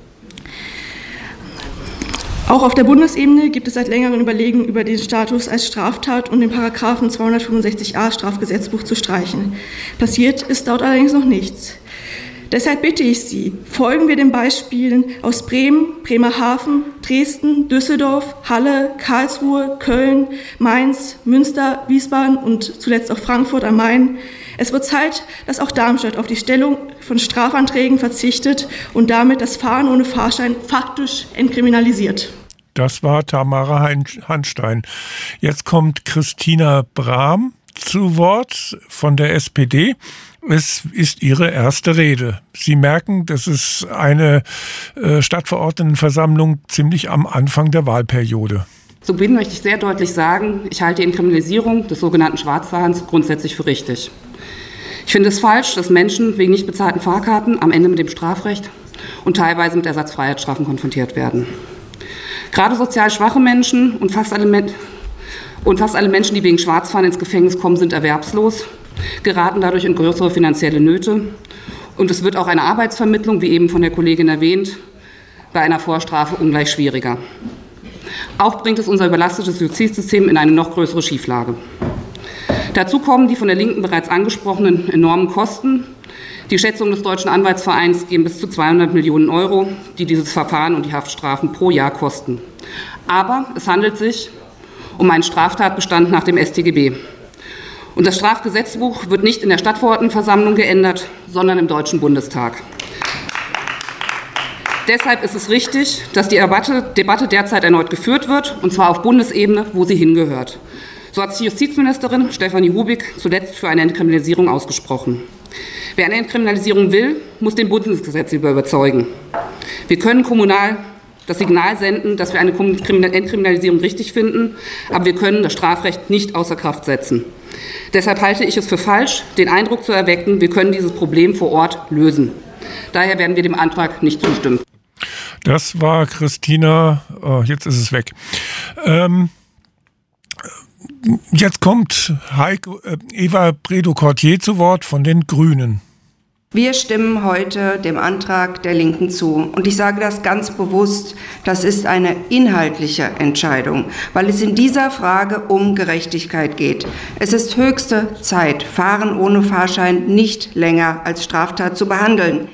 Auch auf der Bundesebene gibt es seit längerem Überlegen über den Status als Straftat und den Paragraphen zweihundertfünfundsechzig a Strafgesetzbuch zu streichen. Passiert ist dort allerdings noch nichts. Deshalb bitte ich Sie, folgen wir den Beispielen aus Bremen, Bremerhaven, Dresden, Düsseldorf, Halle, Karlsruhe, Köln, Mainz, Münster, Wiesbaden und zuletzt auch Frankfurt am Main. Es wird Zeit, dass auch Darmstadt auf die Stellung von Strafanträgen verzichtet und damit das Fahren ohne Fahrschein faktisch entkriminalisiert. Das war Tamara Hanstein. Jetzt kommt Christina Brahm zu Wort von der S P D. Es ist Ihre erste Rede. Sie merken, das ist eine äh, Stadtverordnetenversammlung ziemlich am Anfang der Wahlperiode. Zu Beginn möchte ich sehr deutlich sagen, ich halte die Entkriminalisierung des sogenannten Schwarzfahrens grundsätzlich für richtig. Ich finde es falsch, dass Menschen wegen nicht bezahlten Fahrkarten am Ende mit dem Strafrecht und teilweise mit Ersatzfreiheitsstrafen konfrontiert werden. Gerade sozial schwache Menschen und fast alle, Men- und fast alle Menschen, die wegen Schwarzfahren ins Gefängnis kommen, sind erwerbslos, geraten dadurch in größere finanzielle Nöte. Und es wird auch eine Arbeitsvermittlung, wie eben von der Kollegin erwähnt, bei einer Vorstrafe ungleich schwieriger. Auch bringt es unser überlastetes Justizsystem in eine noch größere Schieflage. Dazu kommen die von der Linken bereits angesprochenen enormen Kosten. Die Schätzungen des Deutschen Anwaltsvereins gehen bis zu zweihundert Millionen Euro, die dieses Verfahren und die Haftstrafen pro Jahr kosten. Aber es handelt sich um einen Straftatbestand nach dem S t G B. Und das Strafgesetzbuch wird nicht in der Stadtverordnetenversammlung geändert, sondern im Deutschen Bundestag. Deshalb ist es richtig, dass die Debatte derzeit erneut geführt wird, und zwar auf Bundesebene, wo sie hingehört. So hat sich die Justizministerin Stefanie Hubig zuletzt für eine Entkriminalisierung ausgesprochen. Wer eine Entkriminalisierung will, muss den Bundesgesetzgeber überzeugen. Wir können kommunal das Signal senden, dass wir eine Entkriminalisierung richtig finden, aber wir können das Strafrecht nicht außer Kraft setzen. Deshalb halte ich es für falsch, den Eindruck zu erwecken, wir können dieses Problem vor Ort lösen. Daher werden wir dem Antrag nicht zustimmen. Das war Christina, oh, jetzt ist es weg. Ähm, jetzt kommt Heiko, äh, Eva Bredow-Cortier zu Wort von den Grünen. Wir stimmen heute dem Antrag der Linken zu. Und ich sage das ganz bewusst, das ist eine inhaltliche Entscheidung, weil es in dieser Frage um Gerechtigkeit geht. Es ist höchste Zeit, Fahren ohne Fahrschein nicht länger als Straftat zu behandeln.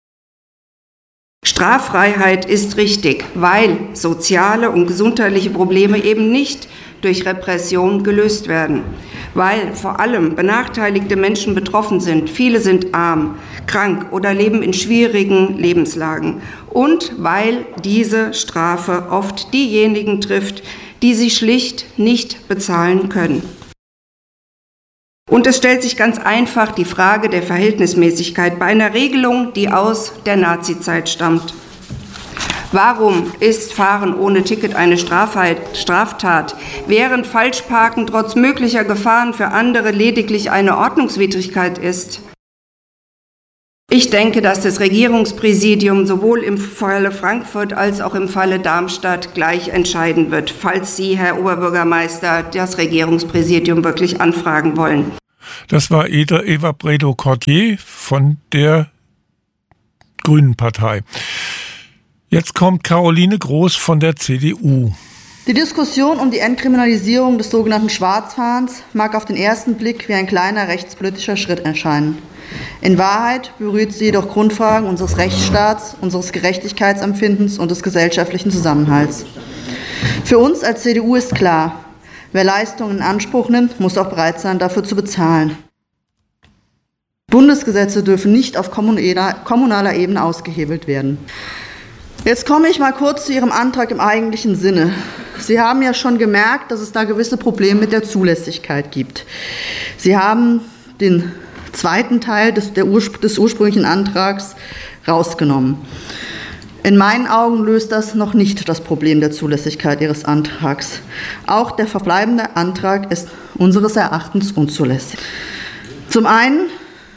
Straffreiheit ist richtig, weil soziale und gesundheitliche Probleme eben nicht durch Repression gelöst werden, weil vor allem benachteiligte Menschen betroffen sind. Viele sind arm, krank oder leben in schwierigen Lebenslagen und weil diese Strafe oft diejenigen trifft, die sie schlicht nicht bezahlen können. Und es stellt sich ganz einfach die Frage der Verhältnismäßigkeit bei einer Regelung, die aus der Nazizeit stammt. Warum ist Fahren ohne Ticket eine Straftat, während Falschparken trotz möglicher Gefahren für andere lediglich eine Ordnungswidrigkeit ist? Ich denke, dass das Regierungspräsidium sowohl im Falle Frankfurt als auch im Falle Darmstadt gleich entscheiden wird, falls Sie, Herr Oberbürgermeister, das Regierungspräsidium wirklich anfragen wollen. Das war Eva Bredow-Cordier von der Grünen Partei. Jetzt kommt Caroline Groß von der C D U. Die Diskussion um die Entkriminalisierung des sogenannten Schwarzfahrens mag auf den ersten Blick wie ein kleiner rechtspolitischer Schritt erscheinen. In Wahrheit berührt sie jedoch Grundfragen unseres Rechtsstaats, unseres Gerechtigkeitsempfindens und des gesellschaftlichen Zusammenhalts. Für uns als C D U ist klar, wer Leistungen in Anspruch nimmt, muss auch bereit sein, dafür zu bezahlen. Bundesgesetze dürfen nicht auf kommunaler Ebene ausgehebelt werden. Jetzt komme ich mal kurz zu Ihrem Antrag im eigentlichen Sinne. Sie haben ja schon gemerkt, dass es da gewisse Probleme mit der Zulässigkeit gibt. Sie haben den zweiten Teil des, der Urspr- des ursprünglichen Antrags rausgenommen. In meinen Augen löst das noch nicht das Problem der Zulässigkeit Ihres Antrags. Auch der verbleibende Antrag ist unseres Erachtens unzulässig. Zum einen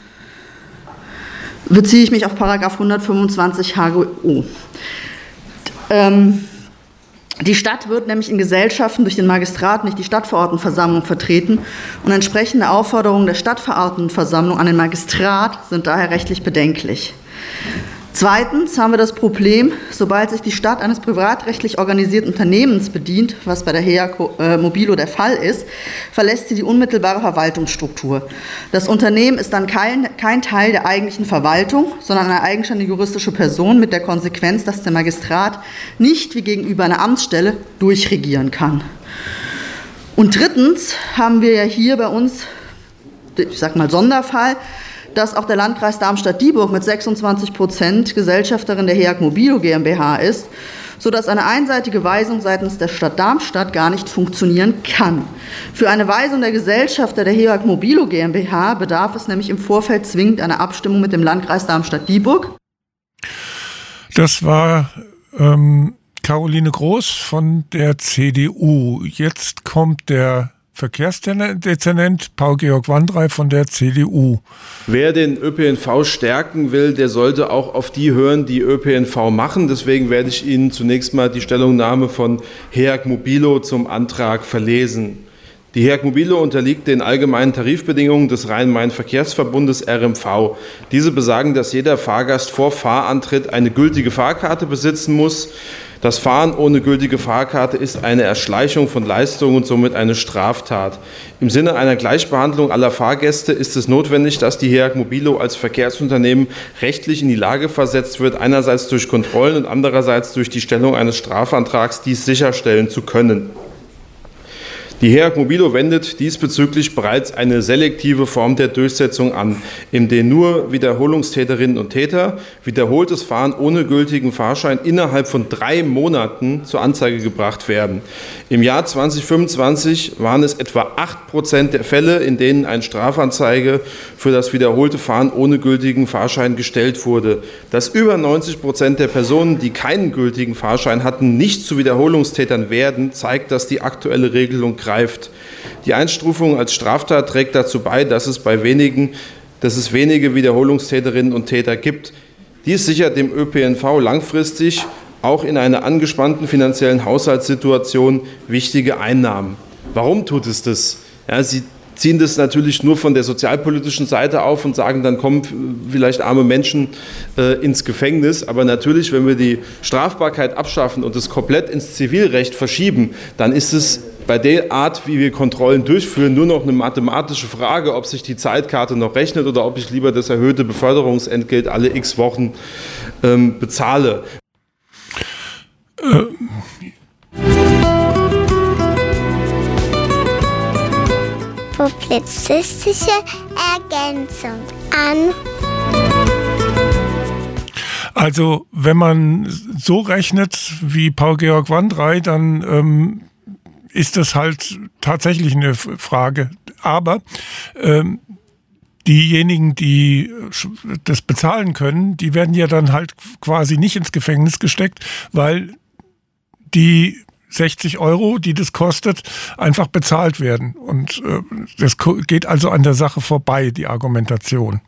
beziehe ich mich auf Paragraph hundertfünfundzwanzig H G O. Ähm, die Stadt wird nämlich in Gesellschaften durch den Magistrat, nicht die Stadtverordnetenversammlung, vertreten und entsprechende Aufforderungen der Stadtverordnetenversammlung an den Magistrat sind daher rechtlich bedenklich. Zweitens haben wir das Problem, sobald sich die Stadt eines privatrechtlich organisierten Unternehmens bedient, was bei der H E A G Mobilo der Fall ist, verlässt sie die unmittelbare Verwaltungsstruktur. Das Unternehmen ist dann kein, kein Teil der eigentlichen Verwaltung, sondern eine eigenständige juristische Person mit der Konsequenz, dass der Magistrat nicht wie gegenüber einer Amtsstelle durchregieren kann. Und drittens haben wir ja hier bei uns, ich sag mal Sonderfall, dass auch der Landkreis Darmstadt-Dieburg mit sechsundzwanzig Prozent Gesellschafterin der H E A G Mobilo GmbH ist, sodass eine einseitige Weisung seitens der Stadt Darmstadt gar nicht funktionieren kann. Für eine Weisung der Gesellschafter der H E A G Mobilo GmbH bedarf es nämlich im Vorfeld zwingend einer Abstimmung mit dem Landkreis Darmstadt-Dieburg. Das war ähm, Caroline Groß von der C D U. Jetzt kommt der Verkehrsdezernent Paul-Georg Wandrei von der C D U. Wer den Ö P N V stärken will, der sollte auch auf die hören, die Ö P N V machen. Deswegen werde ich Ihnen zunächst mal die Stellungnahme von H E A G Mobilo zum Antrag verlesen. Die H E A G Mobilo unterliegt den allgemeinen Tarifbedingungen des Rhein-Main-Verkehrsverbundes R M V. Diese besagen, dass jeder Fahrgast vor Fahrantritt eine gültige Fahrkarte besitzen muss. Das Fahren ohne gültige Fahrkarte ist eine Erschleichung von Leistungen und somit eine Straftat. Im Sinne einer Gleichbehandlung aller Fahrgäste ist es notwendig, dass die H E A G Mobilo als Verkehrsunternehmen rechtlich in die Lage versetzt wird, einerseits durch Kontrollen und andererseits durch die Stellung eines Strafantrags dies sicherstellen zu können. Die H E A G Mobilo wendet diesbezüglich bereits eine selektive Form der Durchsetzung an, in der nur Wiederholungstäterinnen und Täter wiederholtes Fahren ohne gültigen Fahrschein innerhalb von drei Monaten zur Anzeige gebracht werden. Im Jahr zweitausendfünfundzwanzig waren es etwa acht Prozent der Fälle, in denen eine Strafanzeige für das wiederholte Fahren ohne gültigen Fahrschein gestellt wurde. Dass über neunzig Prozent der Personen, die keinen gültigen Fahrschein hatten, nicht zu Wiederholungstätern werden, zeigt, dass die aktuelle Regelung greift. Die Einstufung als Straftat trägt dazu bei, dass es bei wenigen, dass es wenige Wiederholungstäterinnen und Täter gibt. Dies sichert dem Ö P N V langfristig auch in einer angespannten finanziellen Haushaltssituation wichtige Einnahmen. Warum tut es das? Ja, sie ziehen das natürlich nur von der sozialpolitischen Seite auf und sagen, dann kommen vielleicht arme Menschen äh, ins Gefängnis. Aber natürlich, wenn wir die Strafbarkeit abschaffen und es komplett ins Zivilrecht verschieben, dann ist es bei der Art, wie wir Kontrollen durchführen, nur noch eine mathematische Frage, ob sich die Zeitkarte noch rechnet oder ob ich lieber das erhöhte Beförderungsentgelt alle x Wochen ähm, bezahle. Äh. Publizistische Ergänzung an. Also wenn man so rechnet wie Paul-Georg Wandrei, dann ähm, ist das halt tatsächlich eine Frage. Aber ähm, diejenigen, die das bezahlen können, die werden ja dann halt quasi nicht ins Gefängnis gesteckt, weil die sechzig Euro, die das kostet, einfach bezahlt werden. Und äh, das geht also an der Sache vorbei, die Argumentation.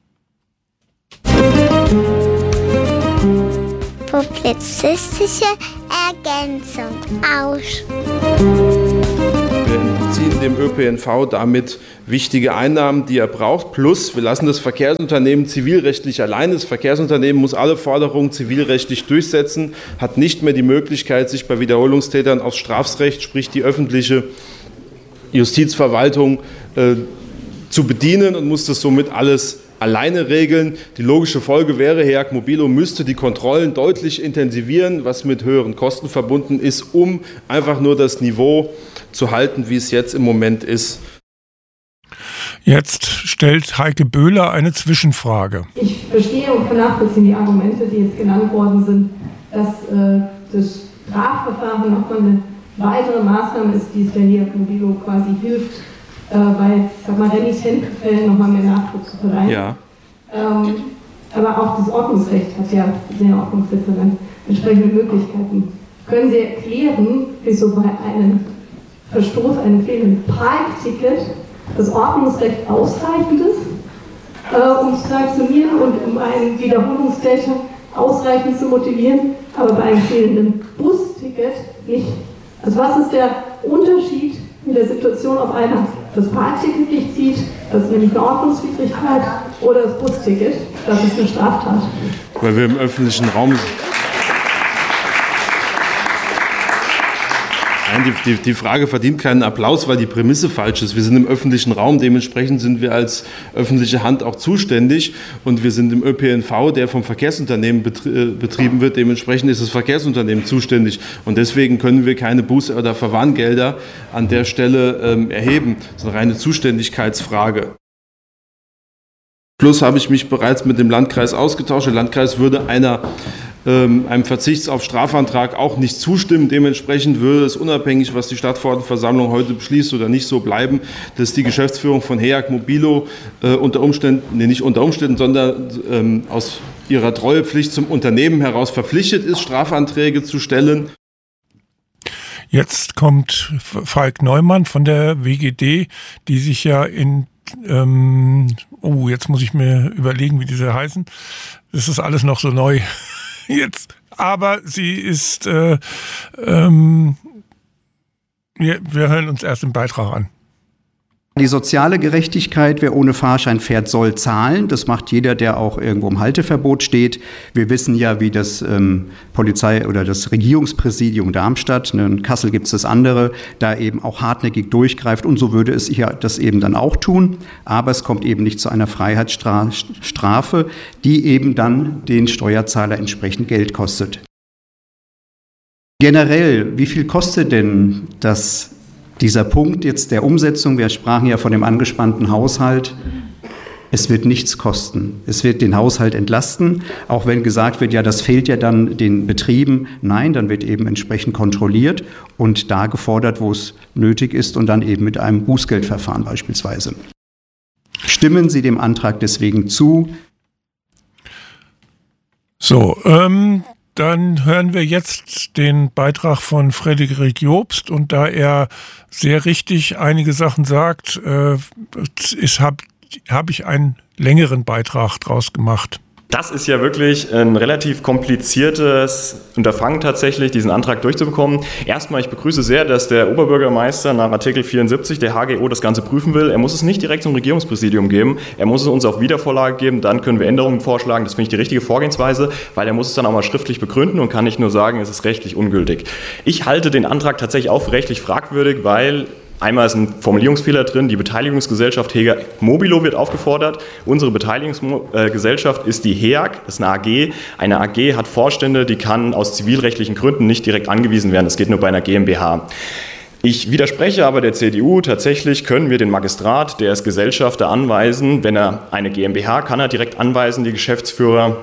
Publizistische Ergänzung aus. Wir entziehen dem Ö P N V damit wichtige Einnahmen, die er braucht. Plus, wir lassen das Verkehrsunternehmen zivilrechtlich allein. Das Verkehrsunternehmen muss alle Forderungen zivilrechtlich durchsetzen, hat nicht mehr die Möglichkeit, sich bei Wiederholungstätern aufs Strafrecht, sprich die öffentliche Justizverwaltung, äh, zu bedienen und muss das somit alles alleine regeln. Die logische Folge wäre, HEAG Mobilo müsste die Kontrollen deutlich intensivieren, was mit höheren Kosten verbunden ist, um einfach nur das Niveau zu halten, wie es jetzt im Moment ist. Jetzt stellt Heike Böhler eine Zwischenfrage. Ich verstehe und kann nachvollziehen die Argumente, die jetzt genannt worden sind, dass äh, das Strafverfahren nochmal eine weitere Maßnahme ist, die es der HEAG Mobilo quasi hilft, äh, bei, ich sag mal, renitenten Fällen nochmal mehr Nachdruck zu verleihen. Ja. Ähm, aber auch das Ordnungsrecht hat ja sehr Ordnungsreferent entsprechende Möglichkeiten. Können Sie erklären, wieso bei einem Verstoß, einem fehlenden Parkticket, das Ordnungsrecht ausreichend ist, äh, um zu sanktionieren und um einen Wiederholungstäter ausreichend zu motivieren, aber bei einem fehlenden Busticket nicht? Also was ist der Unterschied in der Situation, ob einer das Parkticket nicht zieht, das ist nämlich eine Ordnungswidrigkeit, oder das Busticket, das ist eine Straftat? Weil wir im öffentlichen Raum sind. Nein, die, die, die Frage verdient keinen Applaus, weil die Prämisse falsch ist. Wir sind im öffentlichen Raum, dementsprechend sind wir als öffentliche Hand auch zuständig und wir sind im Ö P N V, der vom Verkehrsunternehmen betrieben wird, dementsprechend ist das Verkehrsunternehmen zuständig und deswegen können wir keine Buß- oder Verwarngelder an der Stelle ähm, erheben. Das ist eine reine Zuständigkeitsfrage. Plus habe ich mich bereits mit dem Landkreis ausgetauscht. Der Landkreis würde einer einem Verzichts auf Strafantrag auch nicht zustimmen. Dementsprechend würde es unabhängig, was die Stadtverordnetenversammlung heute beschließt oder nicht, so bleiben, dass die Geschäftsführung von HEAG Mobilo äh, unter Umständen, nee, nicht unter Umständen, sondern ähm, aus ihrer Treuepflicht zum Unternehmen heraus verpflichtet ist, Strafanträge zu stellen. Jetzt kommt Falk Neumann von der W G D, die sich ja in ähm, oh, jetzt muss ich mir überlegen, wie diese heißen. Das ist alles noch so neu. Jetzt, aber sie ist, äh, ähm, wir, wir hören uns erst den Beitrag an. Die soziale Gerechtigkeit, wer ohne Fahrschein fährt, soll zahlen. Das macht jeder, der auch irgendwo im Halteverbot steht. Wir wissen ja, wie das ähm, Polizei- oder das Regierungspräsidium Darmstadt, ne, in Kassel gibt es das andere, da eben auch hartnäckig durchgreift. Und so würde es hier das eben dann auch tun. Aber es kommt eben nicht zu einer Freiheitsstrafe, die eben dann den Steuerzahler entsprechend Geld kostet. Generell, wie viel kostet denn das Dieser Punkt jetzt der Umsetzung? Wir sprachen ja von dem angespannten Haushalt. Es wird nichts kosten. Es wird den Haushalt entlasten, auch wenn gesagt wird, ja, das fehlt ja dann den Betrieben. Nein, dann wird eben entsprechend kontrolliert und da gefordert, wo es nötig ist und dann eben mit einem Bußgeldverfahren beispielsweise. Stimmen Sie dem Antrag deswegen zu? So, ähm, dann hören wir jetzt den Beitrag von Frederik Jobst und da er sehr richtig einige Sachen sagt, äh, habe hab ich einen längeren Beitrag draus gemacht. Das ist ja wirklich ein relativ kompliziertes Unterfangen tatsächlich, diesen Antrag durchzubekommen. Erstmal, ich begrüße sehr, dass der Oberbürgermeister nach Artikel vierundsiebzig der H G O das Ganze prüfen will. Er muss es nicht direkt zum Regierungspräsidium geben, er muss es uns auf Wiedervorlage geben, dann können wir Änderungen vorschlagen. Das finde ich die richtige Vorgehensweise, weil er muss es dann auch mal schriftlich begründen und kann nicht nur sagen, es ist rechtlich ungültig. Ich halte den Antrag tatsächlich auch für rechtlich fragwürdig, weil einmal ist ein Formulierungsfehler drin, die Beteiligungsgesellschaft HEAG Mobilo wird aufgefordert. Unsere Beteiligungsgesellschaft ist die HEAG, das ist eine A G. Eine A G hat Vorstände, die kann aus zivilrechtlichen Gründen nicht direkt angewiesen werden. Das geht nur bei einer GmbH. Ich widerspreche aber der C D U. Tatsächlich können wir den Magistrat, der ist Gesellschafter, anweisen. Wenn er eine GmbH, kann er direkt anweisen, die Geschäftsführer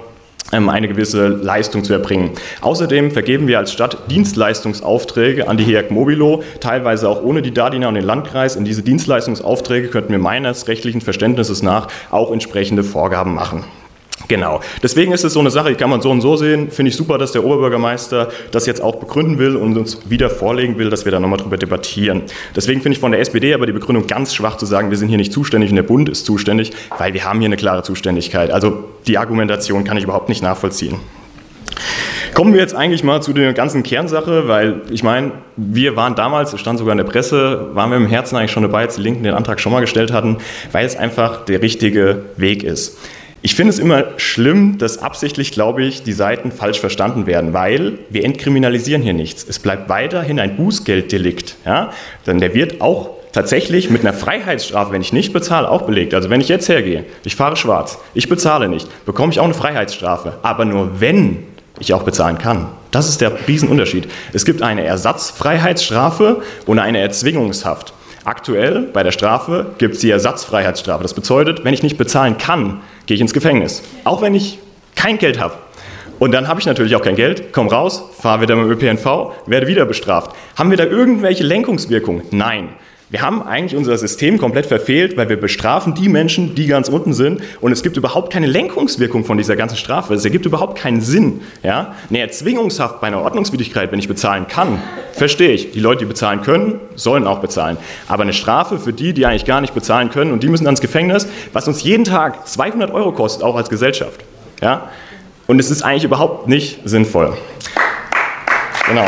eine gewisse Leistung zu erbringen. Außerdem vergeben wir als Stadt Dienstleistungsaufträge an die H E A C Mobilo, teilweise auch ohne die DADINA und den Landkreis. In diese Dienstleistungsaufträge könnten wir meines rechtlichen Verständnisses nach auch entsprechende Vorgaben machen. Genau. Deswegen ist es so eine Sache, die kann man so und so sehen. Finde ich super, dass der Oberbürgermeister das jetzt auch begründen will und uns wieder vorlegen will, dass wir da nochmal drüber debattieren. Deswegen finde ich von der S P D aber die Begründung ganz schwach zu sagen, wir sind hier nicht zuständig und der Bund ist zuständig, weil wir haben hier eine klare Zuständigkeit. Also die Argumentation kann ich überhaupt nicht nachvollziehen. Kommen wir jetzt eigentlich mal zu der ganzen Kernsache, weil ich meine, wir waren damals, es stand sogar in der Presse, waren wir im Herzen eigentlich schon dabei, als die Linken den Antrag schon mal gestellt hatten, weil es einfach der richtige Weg ist. Ich finde es immer schlimm, dass absichtlich, glaube ich, die Seiten falsch verstanden werden, weil wir entkriminalisieren hier nichts. Es bleibt weiterhin ein Bußgelddelikt. Ja? Denn der wird auch tatsächlich mit einer Freiheitsstrafe, wenn ich nicht bezahle, auch belegt. Also wenn ich jetzt hergehe, ich fahre schwarz, ich bezahle nicht, bekomme ich auch eine Freiheitsstrafe. Aber nur wenn ich auch bezahlen kann. Das ist der Riesenunterschied. Es gibt eine Ersatzfreiheitsstrafe und eine Erzwingungshaft. Aktuell bei der Strafe gibt es die Ersatzfreiheitsstrafe. Das bedeutet, wenn ich nicht bezahlen kann, gehe ich ins Gefängnis. Auch wenn ich kein Geld habe. Und dann habe ich natürlich auch kein Geld, komme raus, fahre wieder mit dem Ö P N V, werde wieder bestraft. Haben wir da irgendwelche Lenkungswirkungen? Nein. Wir haben eigentlich unser System komplett verfehlt, weil wir bestrafen die Menschen, die ganz unten sind, und es gibt überhaupt keine Lenkungswirkung von dieser ganzen Strafe. Es ergibt überhaupt keinen Sinn. Ja? Eine Erzwingungshaft bei einer Ordnungswidrigkeit, wenn ich bezahlen kann, verstehe ich. Die Leute, die bezahlen können, sollen auch bezahlen. Aber eine Strafe für die, die eigentlich gar nicht bezahlen können und die müssen ans Gefängnis, was uns jeden Tag zweihundert Euro kostet, auch als Gesellschaft. Ja? Und es ist eigentlich überhaupt nicht sinnvoll. Genau.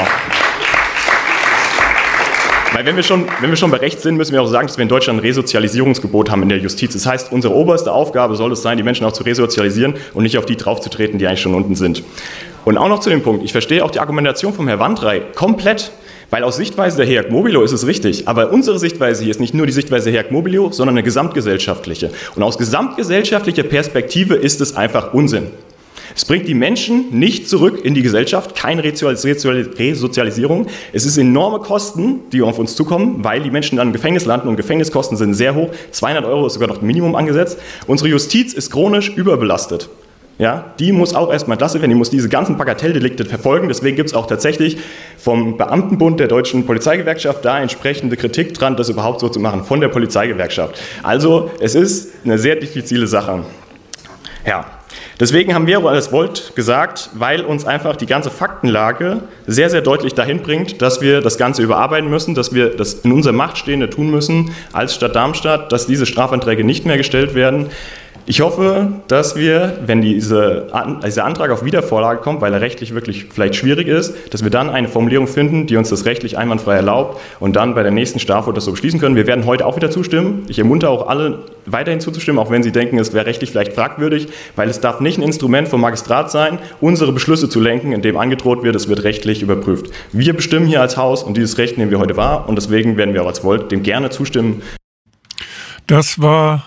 Weil wenn wir, schon, wenn wir schon bei Recht sind, müssen wir auch sagen, dass wir in Deutschland ein Resozialisierungsgebot haben in der Justiz. Das heißt, unsere oberste Aufgabe soll es sein, die Menschen auch zu resozialisieren und nicht auf die draufzutreten, die eigentlich schon unten sind. Und auch noch zu dem Punkt, ich verstehe auch die Argumentation vom Herrn Wandrei komplett, weil aus Sichtweise der H E A C Mobilo ist es richtig. Aber unsere Sichtweise hier ist nicht nur die Sichtweise der H E A C Mobilo, sondern eine gesamtgesellschaftliche. Und aus gesamtgesellschaftlicher Perspektive ist es einfach Unsinn. Es bringt die Menschen nicht zurück in die Gesellschaft, keine Resozialisierung. Es ist enorme Kosten, die auf uns zukommen, weil die Menschen dann im Gefängnis landen und Gefängniskosten sind sehr hoch. zweihundert Euro ist sogar noch das Minimum angesetzt. Unsere Justiz ist chronisch überbelastet. Ja, die muss auch erstmal entlastet werden, die muss diese ganzen Bagatelldelikte verfolgen. Deswegen gibt es auch tatsächlich vom Beamtenbund der Deutschen Polizeigewerkschaft da entsprechende Kritik dran, das überhaupt so zu machen, von der Polizeigewerkschaft. Also es ist eine sehr diffizile Sache. Ja. Deswegen haben wir als Volt gesagt, weil uns einfach die ganze Faktenlage sehr, sehr deutlich dahin bringt, dass wir das Ganze überarbeiten müssen, dass wir das in unserer Macht Stehende tun müssen als Stadt Darmstadt, dass diese Strafanträge nicht mehr gestellt werden. Ich hoffe, dass wir, wenn diese, dieser Antrag auf Wiedervorlage kommt, weil er rechtlich wirklich vielleicht schwierig ist, dass wir dann eine Formulierung finden, die uns das rechtlich einwandfrei erlaubt und dann bei der nächsten Strafvote das so beschließen können. Wir werden heute auch wieder zustimmen. Ich ermuntere auch alle, weiterhin zuzustimmen, auch wenn sie denken, es wäre rechtlich vielleicht fragwürdig, weil es darf nicht ein Instrument vom Magistrat sein, unsere Beschlüsse zu lenken, indem angedroht wird, es wird rechtlich überprüft. Wir bestimmen hier als Haus und dieses Recht nehmen wir heute wahr und deswegen werden wir auch als Volt dem gerne zustimmen. Das war...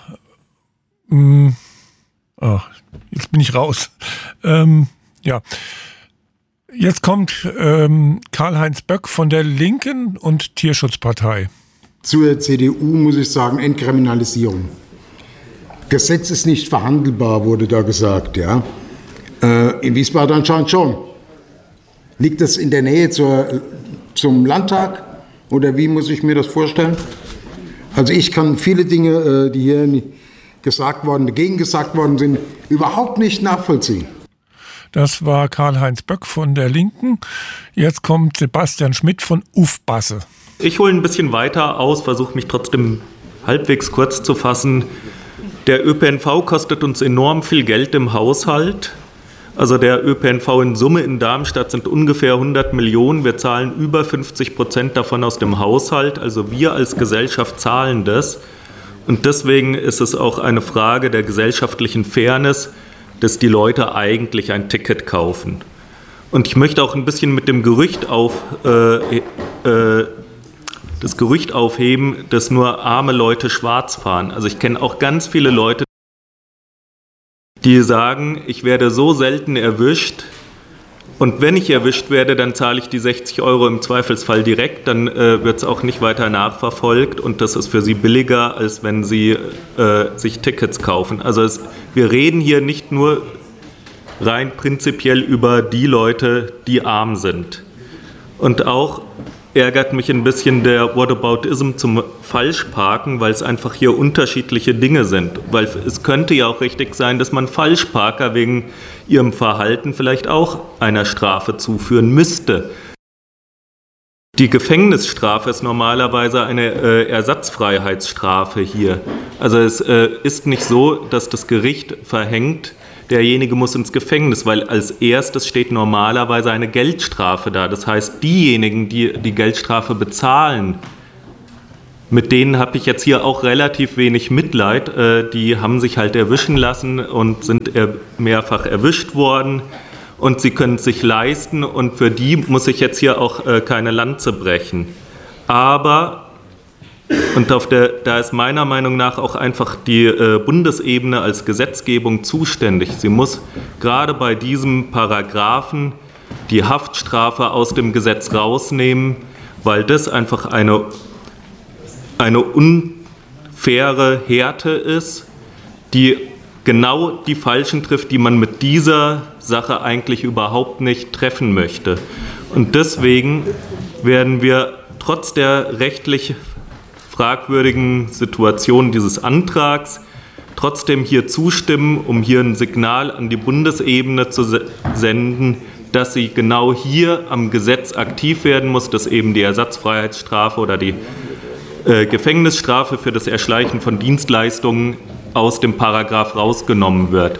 Oh, jetzt bin ich raus. Ähm, ja. Jetzt kommt ähm, Karl-Heinz Böck von der Linken und Tierschutzpartei. Zur C D U muss ich sagen, Entkriminalisierung. Gesetz ist nicht verhandelbar, wurde da gesagt. Ja. Äh, in Wiesbaden anscheinend schon. Liegt das in der Nähe zur, zum Landtag oder wie muss ich mir das vorstellen? Also ich kann viele Dinge, äh, die hier nicht gesagt worden, dagegen gesagt worden sind, überhaupt nicht nachvollziehen. Das war Karl-Heinz Böck von der Linken. Jetzt kommt Sebastian Schmidt von Ufbasse. Ich hole ein bisschen weiter aus, versuche mich trotzdem halbwegs kurz zu fassen. Der Ö P N V kostet uns enorm viel Geld im Haushalt. Also der Ö P N V in Summe in Darmstadt sind ungefähr hundert Millionen. Wir zahlen über fünfzig Prozent davon aus dem Haushalt. Also wir als Gesellschaft zahlen das. Und deswegen ist es auch eine Frage der gesellschaftlichen Fairness, dass die Leute eigentlich ein Ticket kaufen. Und ich möchte auch ein bisschen mit dem Gerücht auf, äh, äh, das Gerücht aufheben, dass nur arme Leute schwarz fahren. Also ich kenne auch ganz viele Leute, die sagen, ich werde so selten erwischt, und wenn ich erwischt werde, dann zahle ich die sechzig Euro im Zweifelsfall direkt, dann äh, wird es auch nicht weiter nachverfolgt und das ist für sie billiger, als wenn sie äh, sich Tickets kaufen. Also es, wir reden hier nicht nur rein prinzipiell über die Leute, die arm sind. Und auch ärgert mich ein bisschen der Whataboutism zum Falschparken, weil es einfach hier unterschiedliche Dinge sind. Weil es könnte ja auch richtig sein, dass man Falschparker wegen ihrem Verhalten vielleicht auch einer Strafe zuführen müsste. Die Gefängnisstrafe ist normalerweise eine äh, Ersatzfreiheitsstrafe hier. Also es äh, ist nicht so, dass das Gericht verhängt, derjenige muss ins Gefängnis, weil als erstes steht normalerweise eine Geldstrafe da. Das heißt, diejenigen, die die Geldstrafe bezahlen, mit denen habe ich jetzt hier auch relativ wenig Mitleid. Äh, die haben sich halt erwischen lassen und sind er mehrfach erwischt worden. Und sie können es sich leisten und für die muss ich jetzt hier auch äh, keine Lanze brechen. Aber, und auf der, da ist meiner Meinung nach auch einfach die äh, Bundesebene als Gesetzgebung zuständig. Sie muss gerade bei diesem Paragraphen die Haftstrafe aus dem Gesetz rausnehmen, weil das einfach eine, eine unfaire Härte ist, die genau die Falschen trifft, die man mit dieser Sache eigentlich überhaupt nicht treffen möchte. Und deswegen werden wir trotz der rechtlich fragwürdigen Situation dieses Antrags trotzdem hier zustimmen, um hier ein Signal an die Bundesebene zu senden, dass sie genau hier am Gesetz aktiv werden muss, dass eben die Ersatzfreiheitsstrafe oder die äh, Gefängnisstrafe für das Erschleichen von Dienstleistungen aus dem Paragraph rausgenommen wird.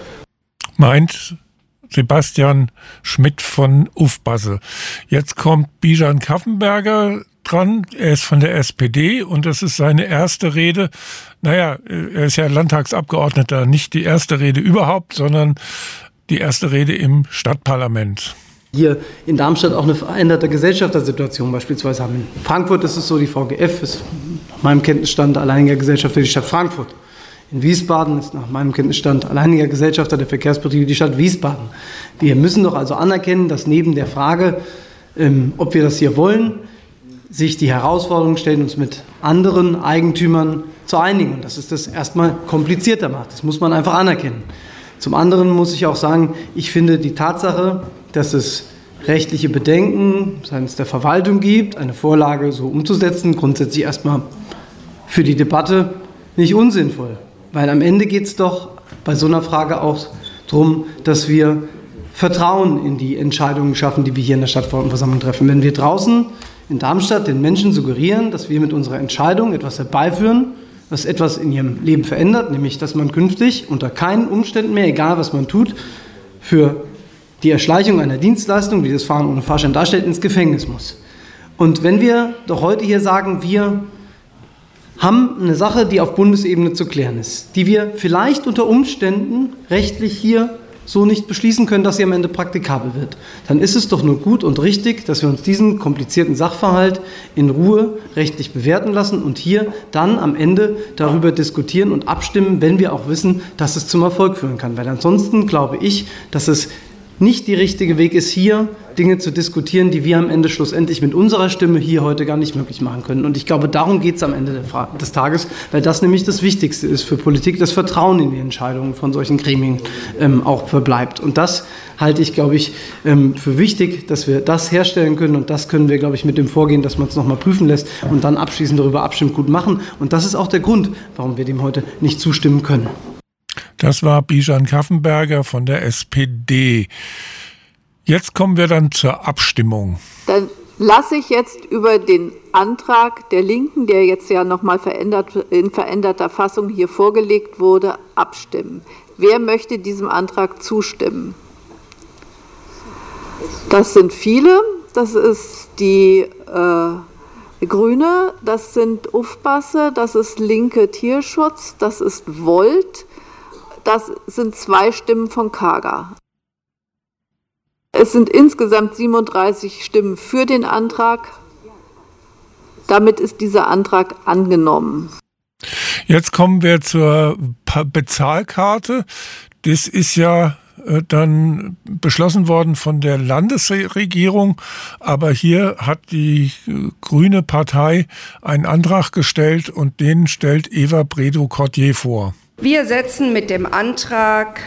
Meint Sebastian Schmidt von Ufbasse. Jetzt kommt Bijan Kaffenberger dran. Er ist von der S P D und das ist seine erste Rede. Naja, er ist ja Landtagsabgeordneter, nicht die erste Rede überhaupt, sondern die erste Rede im Stadtparlament. Hier in Darmstadt auch eine veränderte Gesellschaftersituation beispielsweise haben. In Frankfurt ist es so, die V G F ist nach meinem Kenntnisstand alleiniger Gesellschafter die Stadt Frankfurt. In Wiesbaden ist nach meinem Kenntnisstand alleiniger Gesellschafter der Verkehrsbetriebe die Stadt Wiesbaden. Wir müssen doch also anerkennen, dass neben der Frage, ähm, ob wir das hier wollen, sich die Herausforderung stellt, uns mit anderen Eigentümern zu einigen. Und dass es das erstmal komplizierter macht. Das muss man einfach anerkennen. Zum anderen muss ich auch sagen, ich finde die Tatsache, dass es rechtliche Bedenken seitens der Verwaltung gibt, eine Vorlage so umzusetzen, grundsätzlich erstmal für die Debatte nicht unsinnvoll. Weil am Ende geht es doch bei so einer Frage auch darum, dass wir Vertrauen in die Entscheidungen schaffen, die wir hier in der Stadtverordnetenversammlung treffen. Wenn wir draußen in Darmstadt den Menschen suggerieren, dass wir mit unserer Entscheidung etwas herbeiführen, was etwas in ihrem Leben verändert, nämlich dass man künftig unter keinen Umständen mehr, egal was man tut, für die Erschleichung einer Dienstleistung, die das Fahren ohne Fahrschein darstellt, ins Gefängnis muss. Und wenn wir doch heute hier sagen, wir haben eine Sache, die auf Bundesebene zu klären ist, die wir vielleicht unter Umständen rechtlich hier so nicht beschließen können, dass sie am Ende praktikabel wird, dann ist es doch nur gut und richtig, dass wir uns diesen komplizierten Sachverhalt in Ruhe rechtlich bewerten lassen und hier dann am Ende darüber diskutieren und abstimmen, wenn wir auch wissen, dass es zum Erfolg führen kann. Weil ansonsten glaube ich, dass es nicht der richtige Weg ist, hier Dinge zu diskutieren, die wir am Ende schlussendlich mit unserer Stimme hier heute gar nicht möglich machen können. Und ich glaube, darum geht es am Ende des Tages, weil das nämlich das Wichtigste ist für Politik, das Vertrauen in die Entscheidungen von solchen Gremien ähm, auch verbleibt. Und das halte ich, glaube ich, ähm, für wichtig, dass wir das herstellen können. Und das können wir, glaube ich, mit dem Vorgehen, dass man es nochmal prüfen lässt und dann abschließend darüber abstimmt, gut machen. Und das ist auch der Grund, warum wir dem heute nicht zustimmen können. Das war Bijan Kaffenberger von der S P D. Jetzt kommen wir dann zur Abstimmung. Dann lasse ich jetzt über den Antrag der Linken, der jetzt ja nochmal verändert, in veränderter Fassung hier vorgelegt wurde, abstimmen. Wer möchte diesem Antrag zustimmen? Das sind viele. Das ist die äh, Grüne, das sind Ufbasse, das ist Linke Tierschutz, das ist Volt. Das sind zwei Stimmen von Kager. Es sind insgesamt siebenunddreißig Stimmen für den Antrag. Damit ist dieser Antrag angenommen. Jetzt kommen wir zur Bezahlkarte. Das ist ja dann beschlossen worden von der Landesregierung, aber hier hat die Grüne Partei einen Antrag gestellt und den stellt Eva Bredow-Cordier vor. Wir setzen mit dem Antrag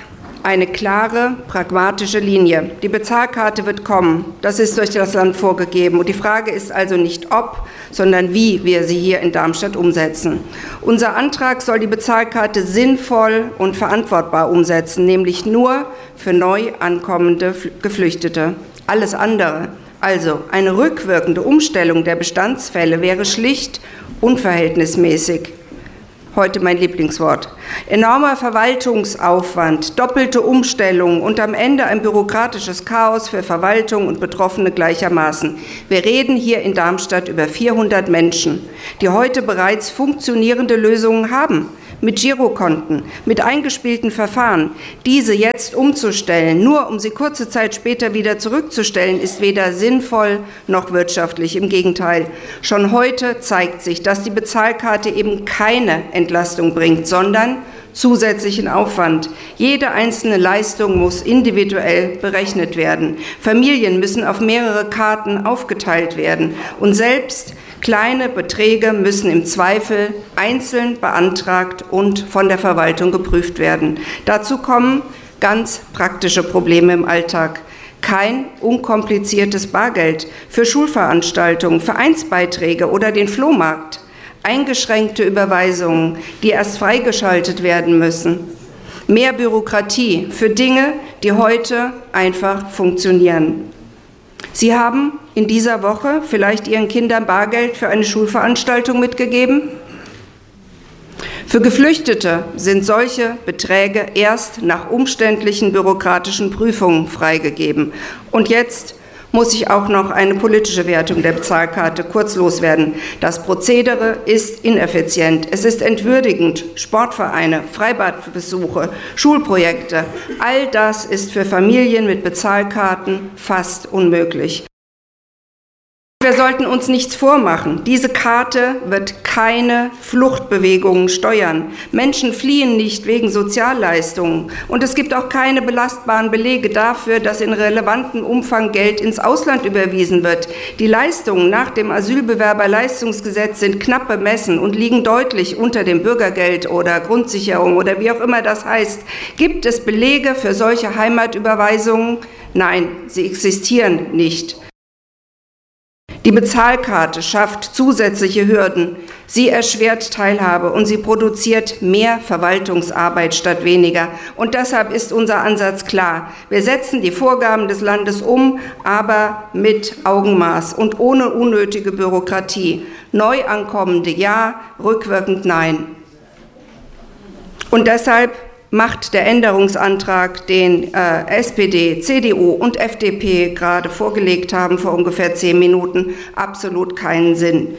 eine klare, pragmatische Linie. Die Bezahlkarte wird kommen. Das ist durch das Land vorgegeben. Und die Frage ist also nicht ob, sondern wie wir sie hier in Darmstadt umsetzen. Unser Antrag soll die Bezahlkarte sinnvoll und verantwortbar umsetzen, nämlich nur für neu ankommende Geflüchtete. Alles andere, also eine rückwirkende Umstellung der Bestandsfälle, wäre schlicht unverhältnismäßig. Heute mein Lieblingswort. Enormer Verwaltungsaufwand, doppelte Umstellung und am Ende ein bürokratisches Chaos für Verwaltung und Betroffene gleichermaßen. Wir reden hier in Darmstadt über vierhundert Menschen, die heute bereits funktionierende Lösungen haben. Mit Girokonten, mit eingespielten Verfahren. Diese jetzt umzustellen, nur um sie kurze Zeit später wieder zurückzustellen, ist weder sinnvoll noch wirtschaftlich. Im Gegenteil. Schon heute zeigt sich, dass die Bezahlkarte eben keine Entlastung bringt, sondern zusätzlichen Aufwand. Jede einzelne Leistung muss individuell berechnet werden. Familien müssen auf mehrere Karten aufgeteilt werden. Und selbst kleine Beträge müssen im Zweifel einzeln beantragt und von der Verwaltung geprüft werden. Dazu kommen ganz praktische Probleme im Alltag. Kein unkompliziertes Bargeld für Schulveranstaltungen, Vereinsbeiträge oder den Flohmarkt. Eingeschränkte Überweisungen, die erst freigeschaltet werden müssen. Mehr Bürokratie für Dinge, die heute einfach funktionieren. Sie haben in dieser Woche vielleicht Ihren Kindern Bargeld für eine Schulveranstaltung mitgegeben? Für Geflüchtete sind solche Beträge erst nach umständlichen bürokratischen Prüfungen freigegeben. Und jetzt muss ich auch noch eine politische Wertung der Bezahlkarte kurz loswerden. Das Prozedere ist ineffizient. Es ist entwürdigend. Sportvereine, Freibadbesuche, Schulprojekte, all das ist für Familien mit Bezahlkarten fast unmöglich. Wir sollten uns nichts vormachen. Diese Karte wird keine Fluchtbewegungen steuern. Menschen fliehen nicht wegen Sozialleistungen. Und es gibt auch keine belastbaren Belege dafür, dass in relevantem Umfang Geld ins Ausland überwiesen wird. Die Leistungen nach dem Asylbewerberleistungsgesetz sind knapp bemessen und liegen deutlich unter dem Bürgergeld oder Grundsicherung oder wie auch immer das heißt. Gibt es Belege für solche Heimatüberweisungen? Nein, sie existieren nicht. Die Bezahlkarte schafft zusätzliche Hürden. Sie erschwert Teilhabe und sie produziert mehr Verwaltungsarbeit statt weniger. Und deshalb ist unser Ansatz klar. Wir setzen die Vorgaben des Landes um, aber mit Augenmaß und ohne unnötige Bürokratie. Neuankommende ja, rückwirkend nein. Und deshalb macht der Änderungsantrag, den äh, S P D, C D U und F D P gerade vorgelegt haben vor ungefähr zehn Minuten, absolut keinen Sinn.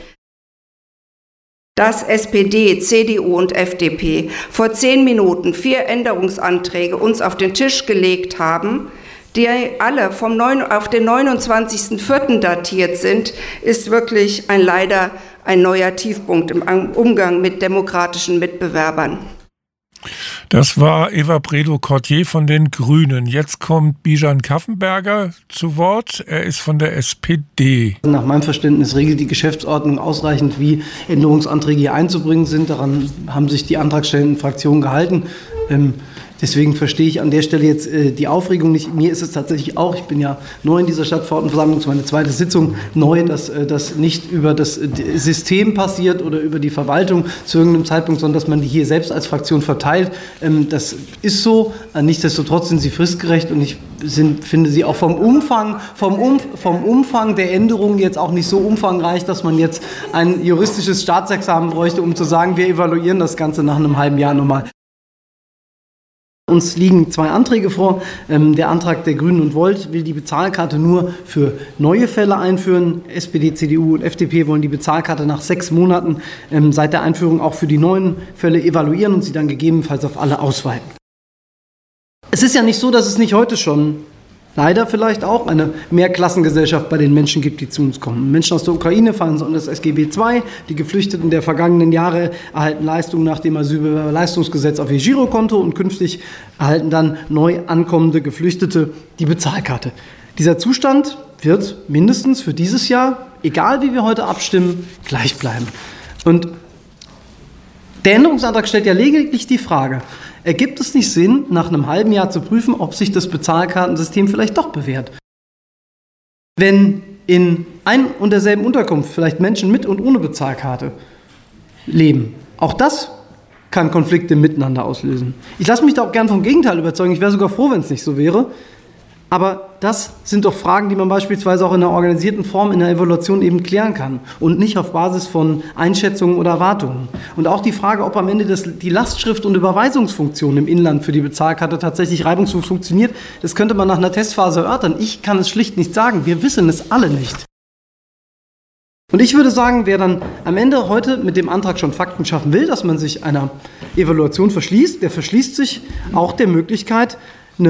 Dass S P D, C D U und F D P vor zehn Minuten vier Änderungsanträge uns auf den Tisch gelegt haben, die alle vom neun, auf den neunundzwanzigsten vierten datiert sind, ist wirklich ein leider ein neuer Tiefpunkt im Umgang mit demokratischen Mitbewerbern. Das war Eva Bredow-Cordier von den Grünen. Jetzt kommt Bijan Kaffenberger zu Wort. Er ist von der S P D. Nach meinem Verständnis regelt die Geschäftsordnung ausreichend, wie Änderungsanträge hier einzubringen sind. Daran haben sich die antragstellenden Fraktionen gehalten. Ähm, Deswegen verstehe ich an der Stelle jetzt äh, die Aufregung nicht. Mir ist es tatsächlich auch, ich bin ja neu in dieser Stadtverordnetenversammlung, es ist meine zweite Sitzung, neu, dass äh, das nicht über das äh, System passiert oder über die Verwaltung zu irgendeinem Zeitpunkt, sondern dass man die hier selbst als Fraktion verteilt. Ähm, das ist so. Äh, nichtsdestotrotz sind sie fristgerecht und ich sind, finde sie auch vom Umfang, vom, um, vom Umfang der Änderungen jetzt auch nicht so umfangreich, dass man jetzt ein juristisches Staatsexamen bräuchte, um zu sagen, wir evaluieren das Ganze nach einem halben Jahr nochmal. Uns liegen zwei Anträge vor. Der Antrag der Grünen und Volt will die Bezahlkarte nur für neue Fälle einführen. S P D, C D U und F D P wollen die Bezahlkarte nach sechs Monaten seit der Einführung auch für die neuen Fälle evaluieren und sie dann gegebenenfalls auf alle ausweiten. Es ist ja nicht so, dass es nicht heute schon leider vielleicht auch eine Mehrklassengesellschaft bei den Menschen gibt, die zu uns kommen. Menschen aus der Ukraine fallen unter das S G B zwei. Die Geflüchteten der vergangenen Jahre erhalten Leistungen nach dem Asylbewerberleistungsgesetz auf ihr Girokonto und künftig erhalten dann neu ankommende Geflüchtete die Bezahlkarte. Dieser Zustand wird mindestens für dieses Jahr, egal wie wir heute abstimmen, gleich bleiben. Und der Änderungsantrag stellt ja lediglich die Frage, ergibt es nicht Sinn, nach einem halben Jahr zu prüfen, ob sich das Bezahlkartensystem vielleicht doch bewährt? Wenn in ein und derselben Unterkunft vielleicht Menschen mit und ohne Bezahlkarte leben, auch das kann Konflikte miteinander auslösen. Ich lasse mich da auch gern vom Gegenteil überzeugen. Ich wäre sogar froh, wenn es nicht so wäre. Aber das sind doch Fragen, die man beispielsweise auch in einer organisierten Form in der Evaluation eben klären kann und nicht auf Basis von Einschätzungen oder Erwartungen. Und auch die Frage, ob am Ende das, die Lastschrift- und Überweisungsfunktion im Inland für die Bezahlkarte tatsächlich reibungslos funktioniert, das könnte man nach einer Testphase erörtern. Ich kann es schlicht nicht sagen. Wir wissen es alle nicht. Und ich würde sagen, wer dann am Ende heute mit dem Antrag schon Fakten schaffen will, dass man sich einer Evaluation verschließt, der verschließt sich auch der Möglichkeit,